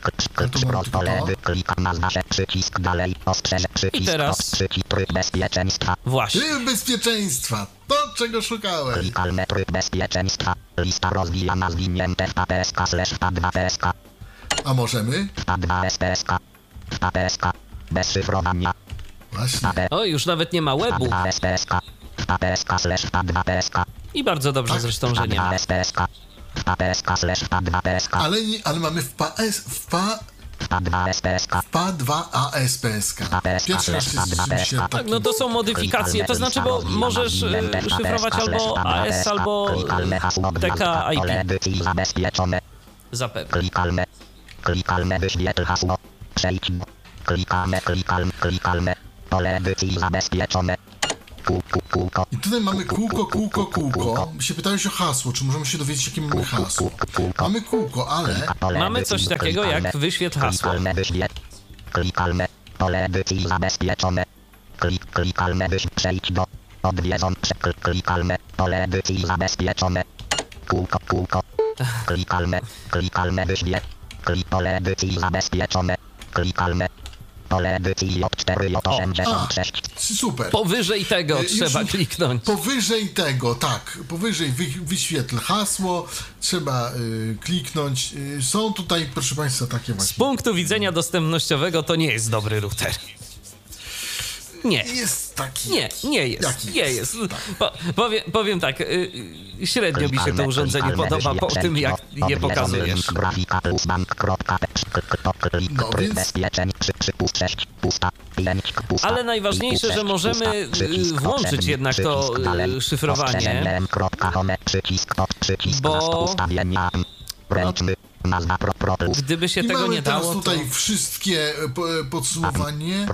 klika nazwa przycisk dalej, ostrzeże, przycisk przycisk tryb bezpieczeństwa. Właśnie. Tryb bezpieczeństwa, to czego szukałem. Klikalne tryb bezpieczeństwa, lista rozwijana zwinięte w PSK/P2PSK. A możemy? P2SPSK, PSK, bez szyfrowania. Właśnie. O, już nawet nie ma webu. PSK/P2PSK. I bardzo dobrze zresztą, że nie ma. Ale mamy w FA2 SPSK. FA2 ASPSK. Pierwszy raz się słyszy Tak, taki... no to są modyfikacje, to znaczy, bo możesz szyfrować albo AS, albo TK IP. Zabezpieczone. Zapewne. Klikalne wyświetl hasło. Przejdź. Klikalne. Pole edycji zabezpieczone. Kółko. I tutaj mamy kółko. Się pytałeś o hasło, czy możemy się dowiedzieć, jakie mamy hasło. Mamy kółko, ale... Mamy coś takiego jak wyświetl hasło. Klikalne. Pole edycji zabezpieczone. Klikalne przejdź do. Odwiedzą. Klikalne. Pole edycji zabezpieczone. Kółko. Klikalne wyświetl. Pole edycji zabezpieczone. Klikalne. Pole edycji J4, J86. Super. Powyżej tego trzeba kliknąć. Powyżej tego, tak. Powyżej wyświetl hasło. Trzeba kliknąć. Są tutaj, proszę Państwa, takie Z właśnie... punktu widzenia dostępnościowego to nie jest dobry router. Nie. Jest taki. Nie jest. Jaki Nie jest. Powiem tak, średnio mi się to urządzenie podoba po tym, jak je pokazujesz. Ale najważniejsze, że możemy włączyć jednak to szyfrowanie, bo gdyby się tego nie dało, teraz tutaj wszystkie podsumowanie.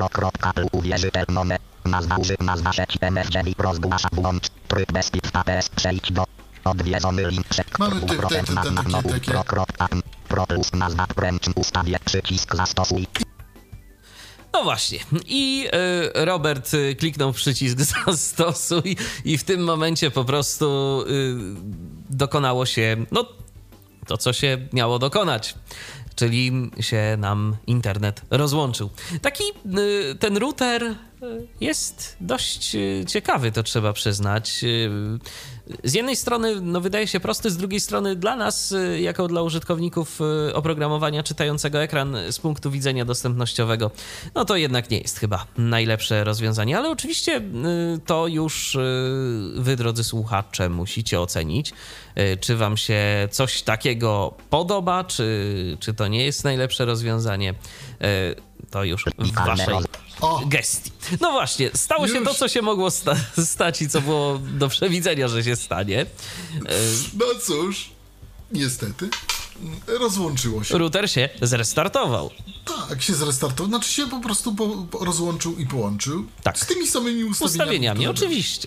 Nazwa sieci MFJ rozgłasza włącz tryb bezpieczny PS przejdź do odwiedzony link Mamy takie plus nazwa wręcz ustawię przycisk zastosuj. no właśnie. I Robert kliknął w przycisk zastosuj i w tym momencie po prostu dokonało się to, co się miało dokonać. Czyli się nam internet rozłączył. Taki ten router jest dość ciekawy, to trzeba przyznać. Z jednej strony wydaje się prosty, z drugiej strony dla nas, jako dla użytkowników oprogramowania czytającego ekran z punktu widzenia dostępnościowego, no to jednak nie jest chyba najlepsze rozwiązanie, ale oczywiście to już wy, drodzy słuchacze, musicie ocenić, czy wam się coś takiego podoba, czy to nie jest najlepsze rozwiązanie. To już w waszej gestii. No właśnie, stało się to, co się mogło stać i co było do przewidzenia, że się stanie. No cóż, niestety, rozłączyło się. Router się zrestartował. Tak, się zrestartował, znaczy się po prostu rozłączył i połączył. Tak. Z tymi samymi ustawieniami. Oczywiście.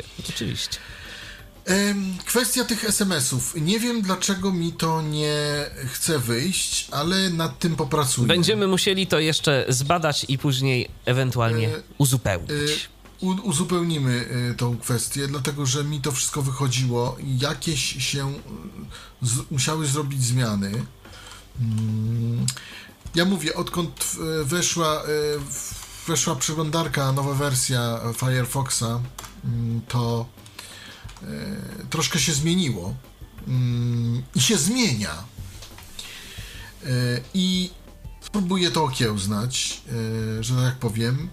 Kwestia tych SMS-ów. Nie wiem, dlaczego mi to nie chce wyjść, ale nad tym popracuję. Będziemy musieli to jeszcze zbadać i później ewentualnie uzupełnić. Uzupełnimy tą kwestię, dlatego że mi to wszystko wychodziło. Jakieś się musiały zrobić zmiany. Ja mówię, odkąd weszła przeglądarka, nowa wersja Firefoxa, to troszkę się zmieniło i się zmienia. I spróbuję to okiełznać, że tak powiem.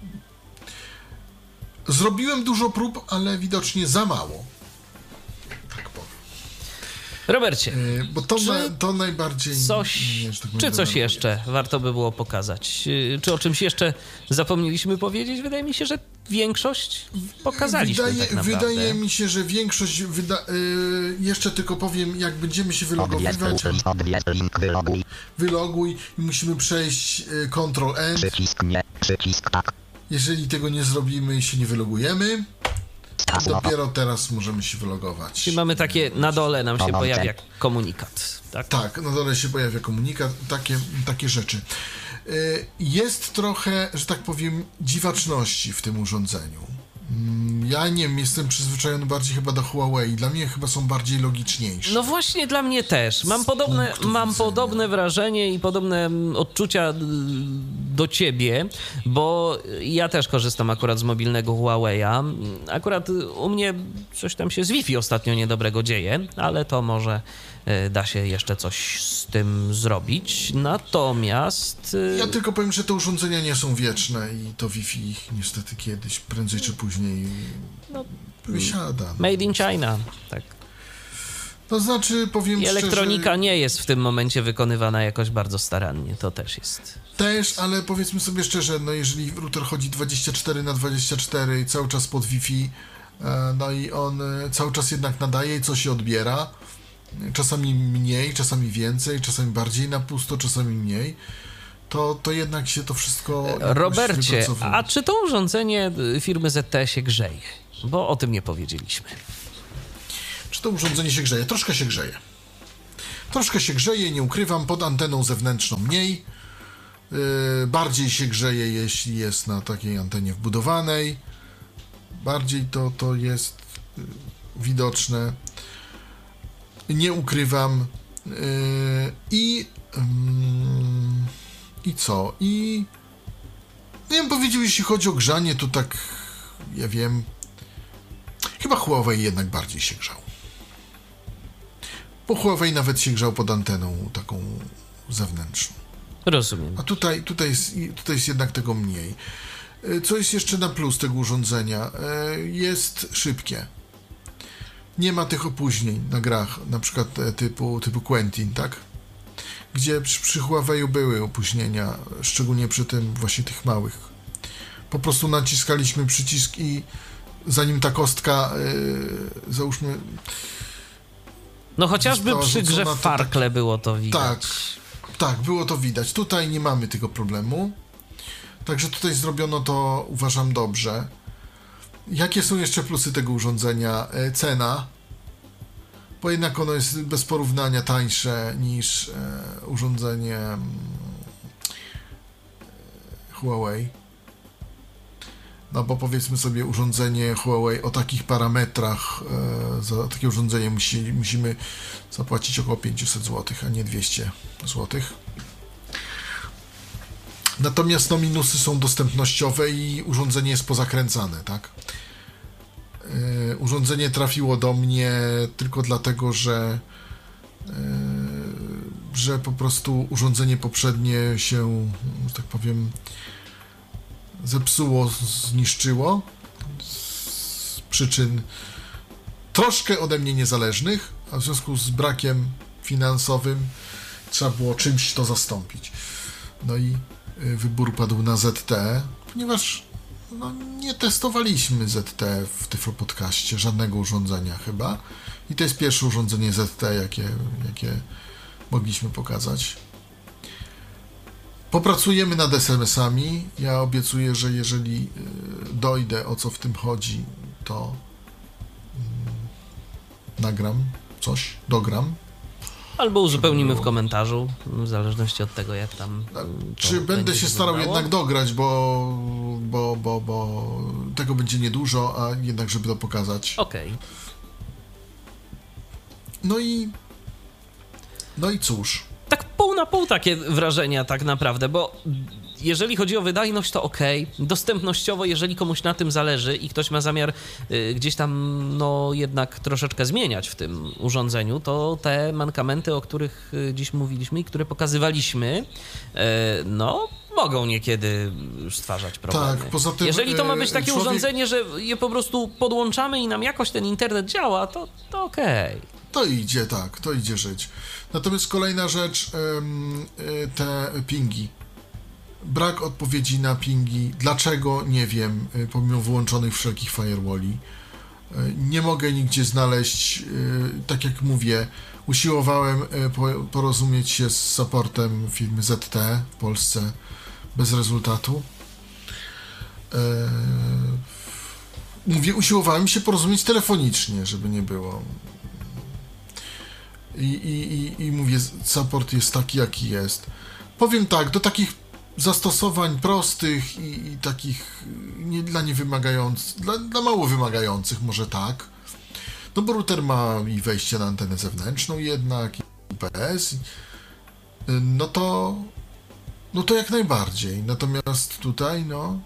Zrobiłem dużo prób, ale widocznie za mało. Tak powiem. Robercie, bo to najbardziej... Coś jeszcze warto by było pokazać? Czy o czymś jeszcze zapomnieliśmy powiedzieć? Wydaje mi się, że większość pokazaliśmy tak naprawdę. Wydaje mi się, że większość... jeszcze tylko powiem, jak będziemy się wylogowywać... Wyloguj i musimy przejść Ctrl-N. Przycisk tak. Jeżeli tego nie zrobimy i się nie wylogujemy, dopiero teraz możemy się wylogować. Czyli mamy takie, na dole nam się pojawia komunikat, tak? Tak, na dole się pojawia komunikat, takie rzeczy. Jest trochę, że tak powiem, dziwaczności w tym urządzeniu. Ja nie wiem, jestem przyzwyczajony bardziej chyba do Huawei. Dla mnie chyba są bardziej logiczniejsze. No właśnie dla mnie też. Mam podobne wrażenie i podobne odczucia do ciebie, bo ja też korzystam akurat z mobilnego Huawei'a. Akurat u mnie coś tam się z Wi-Fi ostatnio niedobrego dzieje, ale to może da się jeszcze coś z tym zrobić. Natomiast... Ja tylko powiem, że te urządzenia nie są wieczne i to Wi-Fi ich niestety kiedyś, prędzej czy później wysiada. Made in China, tak. To znaczy, powiem I szczerze... elektronika nie jest w tym momencie wykonywana jakoś bardzo starannie, to też jest... Też, ale powiedzmy sobie szczerze, no jeżeli router chodzi 24/24 i cały czas pod Wi-Fi, no i on cały czas jednak nadaje i coś się odbiera, czasami mniej, czasami więcej, czasami bardziej na pusto, czasami mniej, to jednak się to wszystko... Robercie, a czy to urządzenie firmy ZTE się grzeje? Bo o tym nie powiedzieliśmy. Czy to urządzenie się grzeje? Troszkę się grzeje. Troszkę się grzeje, nie ukrywam, pod anteną zewnętrzną mniej. Bardziej się grzeje, jeśli jest na takiej antenie wbudowanej. Bardziej to jest widoczne. Nie ukrywam. I co? I nie wiem, powiedział, jeśli chodzi o grzanie, to tak, ja wiem, chyba Huawei jednak bardziej się grzał. Bo Huawei nawet się grzał pod anteną taką zewnętrzną. Rozumiem. A tutaj jest jednak tego mniej. Co jest jeszcze na plus tego urządzenia? Jest szybkie. Nie ma tych opóźnień na grach, na przykład typu Quentin, tak? Gdzie przy Huawei były opóźnienia, szczególnie przy tym właśnie tych małych. Po prostu naciskaliśmy przycisk i zanim ta kostka, załóżmy... No chociażby przy grze w Farkle tak, było to widać. Tak, było to widać. Tutaj nie mamy tego problemu. Także tutaj zrobiono to, uważam, dobrze. Jakie są jeszcze plusy tego urządzenia? Cena. Bo jednak ono jest bez porównania tańsze niż urządzenie Huawei. No bo powiedzmy sobie, urządzenie Huawei o takich parametrach, za takie urządzenie musimy zapłacić około 500 zł, a nie 200 zł. Natomiast no, minusy są dostępnościowe i urządzenie jest pozakręcane, tak? Urządzenie trafiło do mnie tylko dlatego, że po prostu urządzenie poprzednie się, że tak powiem, zepsuło, zniszczyło z przyczyn troszkę ode mnie niezależnych, a w związku z brakiem finansowym trzeba było czymś to zastąpić. No i wybór padł na ZTE, ponieważ no, nie testowaliśmy ZTE w Tyflo Podcaście, żadnego urządzenia chyba. I to jest pierwsze urządzenie ZTE, jakie mogliśmy pokazać. Popracujemy nad SMS-ami. Ja obiecuję, że jeżeli dojdę, o co w tym chodzi, to nagram coś, dogram. Albo uzupełnimy w komentarzu, w zależności od tego, jak tam... Czy będę się starał jednak dograć, bo tego będzie niedużo, a jednak żeby to pokazać. Okej. No i cóż. Tak pół na pół takie wrażenia tak naprawdę, bo jeżeli chodzi o wydajność, to okej. Dostępnościowo, jeżeli komuś na tym zależy i ktoś ma zamiar gdzieś tam no jednak troszeczkę zmieniać w tym urządzeniu, to te mankamenty, o których dziś mówiliśmy i które pokazywaliśmy, no mogą niekiedy stwarzać problemy. Tak, poza tym, jeżeli to ma być takie urządzenie, że je po prostu podłączamy i nam jakoś ten internet działa, to okej. To idzie, tak, to idzie żyć. Natomiast kolejna rzecz, te pingi. Brak odpowiedzi na pingi. Dlaczego? Nie wiem, pomimo wyłączonych wszelkich firewalli. Nie mogę nigdzie znaleźć, tak jak mówię, usiłowałem porozumieć się z supportem firmy ZTE w Polsce bez rezultatu. Mówię, usiłowałem się porozumieć telefonicznie, żeby nie było. I mówię, support jest taki, jaki jest. Powiem tak, do takich zastosowań prostych i takich dla niewymagających, dla mało wymagających może tak. No bo router ma i wejście na antenę zewnętrzną jednak, i UPS. No to jak najbardziej. Natomiast tutaj, no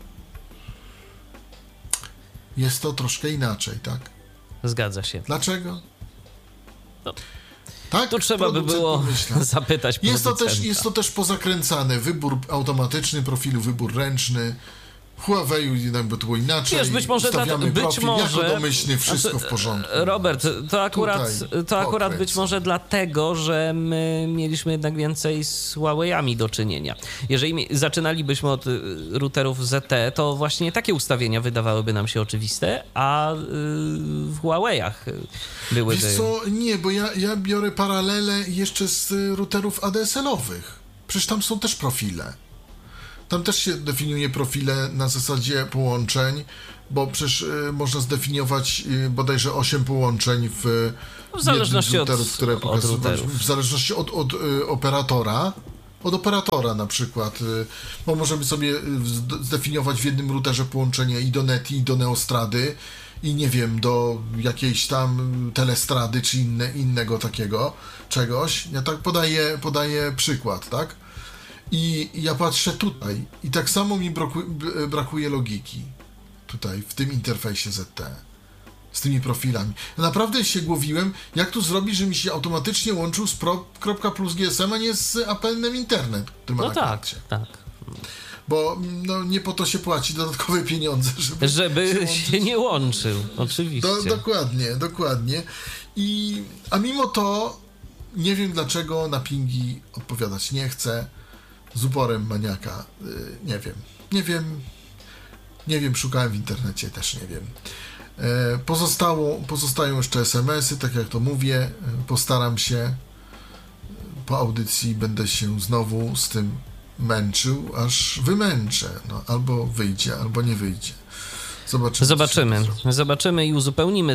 jest to troszkę inaczej, tak? Zgadza się. Dlaczego? No. Tak, tu trzeba by było zapytać producenta. Jest to też pozakręcane. Wybór automatyczny profilu, wybór ręczny. Huawei jednak by to było inaczej. Wiesz, być może jako domyślny, wszystko w porządku. Robert, to akurat być może dlatego, że my mieliśmy jednak więcej z Huawei'ami do czynienia. Jeżeli zaczynalibyśmy od routerów ZTE, to właśnie takie ustawienia wydawałyby nam się oczywiste, a w Huawei'ach byłyby... Wiesz co, nie, bo ja biorę paralele jeszcze z routerów ADSL-owych. Przecież tam są też profile. Tam też się definiuje profile na zasadzie połączeń, bo przecież można zdefiniować bodajże 8 połączeń w zależności od routerów, które w zależności od operatora. Od operatora na przykład, bo możemy sobie zdefiniować w jednym routerze połączenie i do Neti, i do Neostrady, i nie wiem, do jakiejś tam Telestrady, czy innego takiego czegoś. Ja tak podaję przykład, tak? I ja patrzę tutaj i tak samo mi brakuje logiki tutaj, w tym interfejsie ZTE, z tymi profilami. Naprawdę się głowiłem, jak tu zrobić, że mi się automatycznie łączył z pro.plus GSM, a nie z Apple'em Internet, który ma na karcie. Tak. Bo nie po to się płaci dodatkowe pieniądze, żeby się nie łączył, oczywiście. Dokładnie. A mimo to nie wiem, dlaczego na pingi odpowiadać nie chcę. Z uporem maniaka. Nie wiem, szukałem w internecie, też nie wiem. Pozostają jeszcze SMS-y, tak jak to mówię. Postaram się. Po audycji będę się znowu z tym męczył, aż wymęczę. Albo wyjdzie, albo nie wyjdzie. Zobaczymy i uzupełnimy.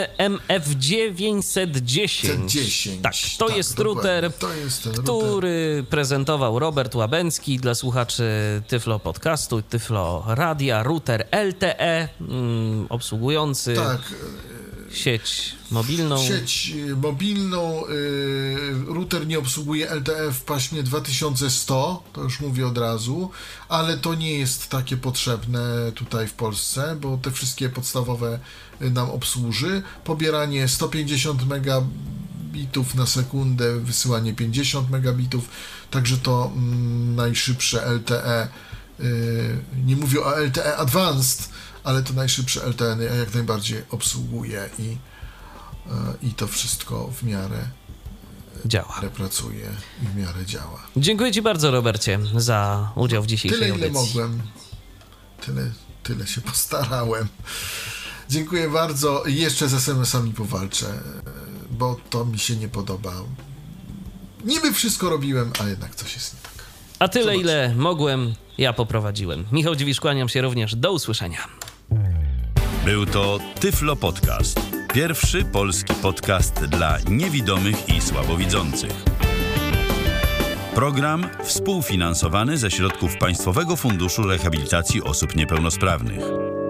ZTE-MF910. Tak, to jest router, który prezentował Robert Łabęcki dla słuchaczy Tyflo Podcastu, Tyflo Radia. Router LTE obsługujący sieć mobilną. Router nie obsługuje LTE w paśmie 2100, to już mówię od razu, ale to nie jest takie potrzebne tutaj w Polsce, bo te wszystkie podstawowe nam obsłuży. Pobieranie 150 megabitów na sekundę, wysyłanie 50 megabitów, także to najszybsze LTE, nie mówię o LTE Advanced, ale to najszybsze LTE jak najbardziej obsługuje i to wszystko w miarę działa. Pracuje i w miarę działa. Dziękuję Ci bardzo, Robercie, za udział w dzisiejszej audycji. Tyle, ile mogłem. Tyle się postarałem. Dziękuję bardzo. I jeszcze z SMS-ami powalczę, bo to mi się nie podoba. Niby wszystko robiłem, a jednak coś jest nie tak. A tyle, ile mogłem, ja poprowadziłem. Michał Dziwisz, kłaniam się również. Do usłyszenia. Był to Tyflo Podcast. Pierwszy polski podcast dla niewidomych i słabowidzących. Program współfinansowany ze środków Państwowego Funduszu Rehabilitacji Osób Niepełnosprawnych.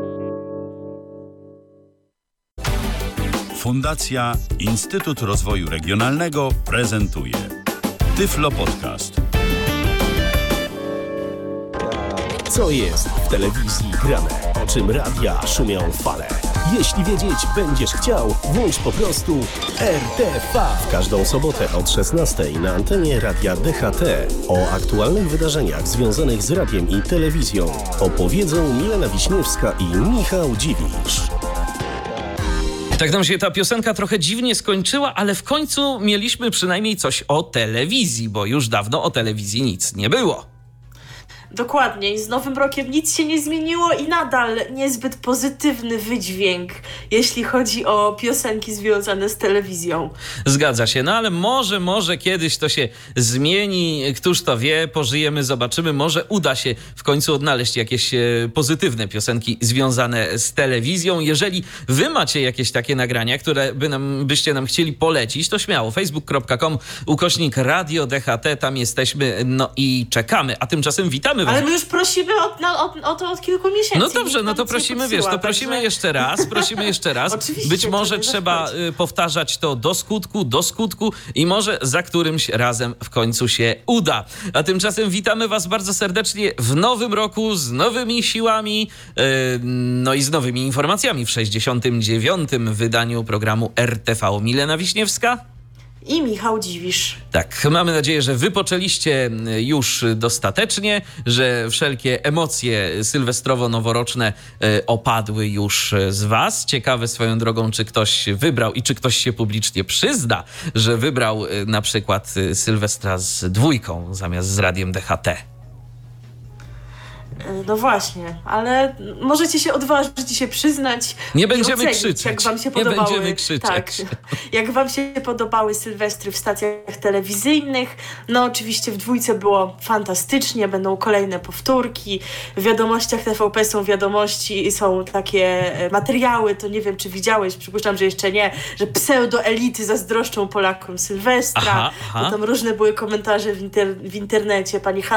Fundacja Instytut Rozwoju Regionalnego prezentuje Tyflo Podcast. Co jest w telewizji grane? O czym radia szumią fale? Jeśli wiedzieć będziesz chciał, włącz po prostu RTV. W każdą sobotę od 16 na antenie Radia DHT o aktualnych wydarzeniach związanych z radiem i telewizją opowiedzą Milena Wiśniewska i Michał Dziwisz. Tak nam się ta piosenka trochę dziwnie skończyła, ale w końcu mieliśmy przynajmniej coś o telewizji, bo już dawno o telewizji nic nie było. Dokładnie. I z Nowym Rokiem nic się nie zmieniło i nadal niezbyt pozytywny wydźwięk, jeśli chodzi o piosenki związane z telewizją. Zgadza się, no ale może kiedyś to się zmieni, któż to wie, pożyjemy, zobaczymy, może uda się w końcu odnaleźć jakieś pozytywne piosenki związane z telewizją. Jeżeli wy macie jakieś takie nagrania, które byście nam chcieli polecić, to śmiało, facebook.com/Radio DHT, tam jesteśmy, no i czekamy, a tymczasem witamy. Ale my już prosimy o to od kilku miesięcy. No dobrze, no to prosimy, prosimy jeszcze raz. Oczywiście, być może trzeba powtarzać to do skutku i może za którymś razem w końcu się uda. A tymczasem witamy was bardzo serdecznie w nowym roku z nowymi siłami, no i z nowymi informacjami w 69. wydaniu programu RTV. Milena Wiśniewska i Michał Dziwisz. Tak, mamy nadzieję, że wypoczęliście już dostatecznie, że wszelkie emocje sylwestrowo-noworoczne opadły już z was. Ciekawe swoją drogą, czy ktoś wybrał i czy ktoś się publicznie przyzna, że wybrał na przykład Sylwestra z 2 zamiast z radiem DHT. No właśnie, ale możecie się odważyć i się przyznać. Nie będziemy ocenić, krzyczeć. Jak wam się Nie podobały, będziemy krzyczeć. Tak, jak wam się podobały Sylwestry w stacjach telewizyjnych. No oczywiście w 2 było fantastycznie, będą kolejne powtórki. W wiadomościach TVP są wiadomości, są takie materiały, to nie wiem, czy widziałeś, przypuszczam, że jeszcze nie, że pseudoelity zazdroszczą Polakom Sylwestra. Aha. Bo tam różne były komentarze w internecie. Pani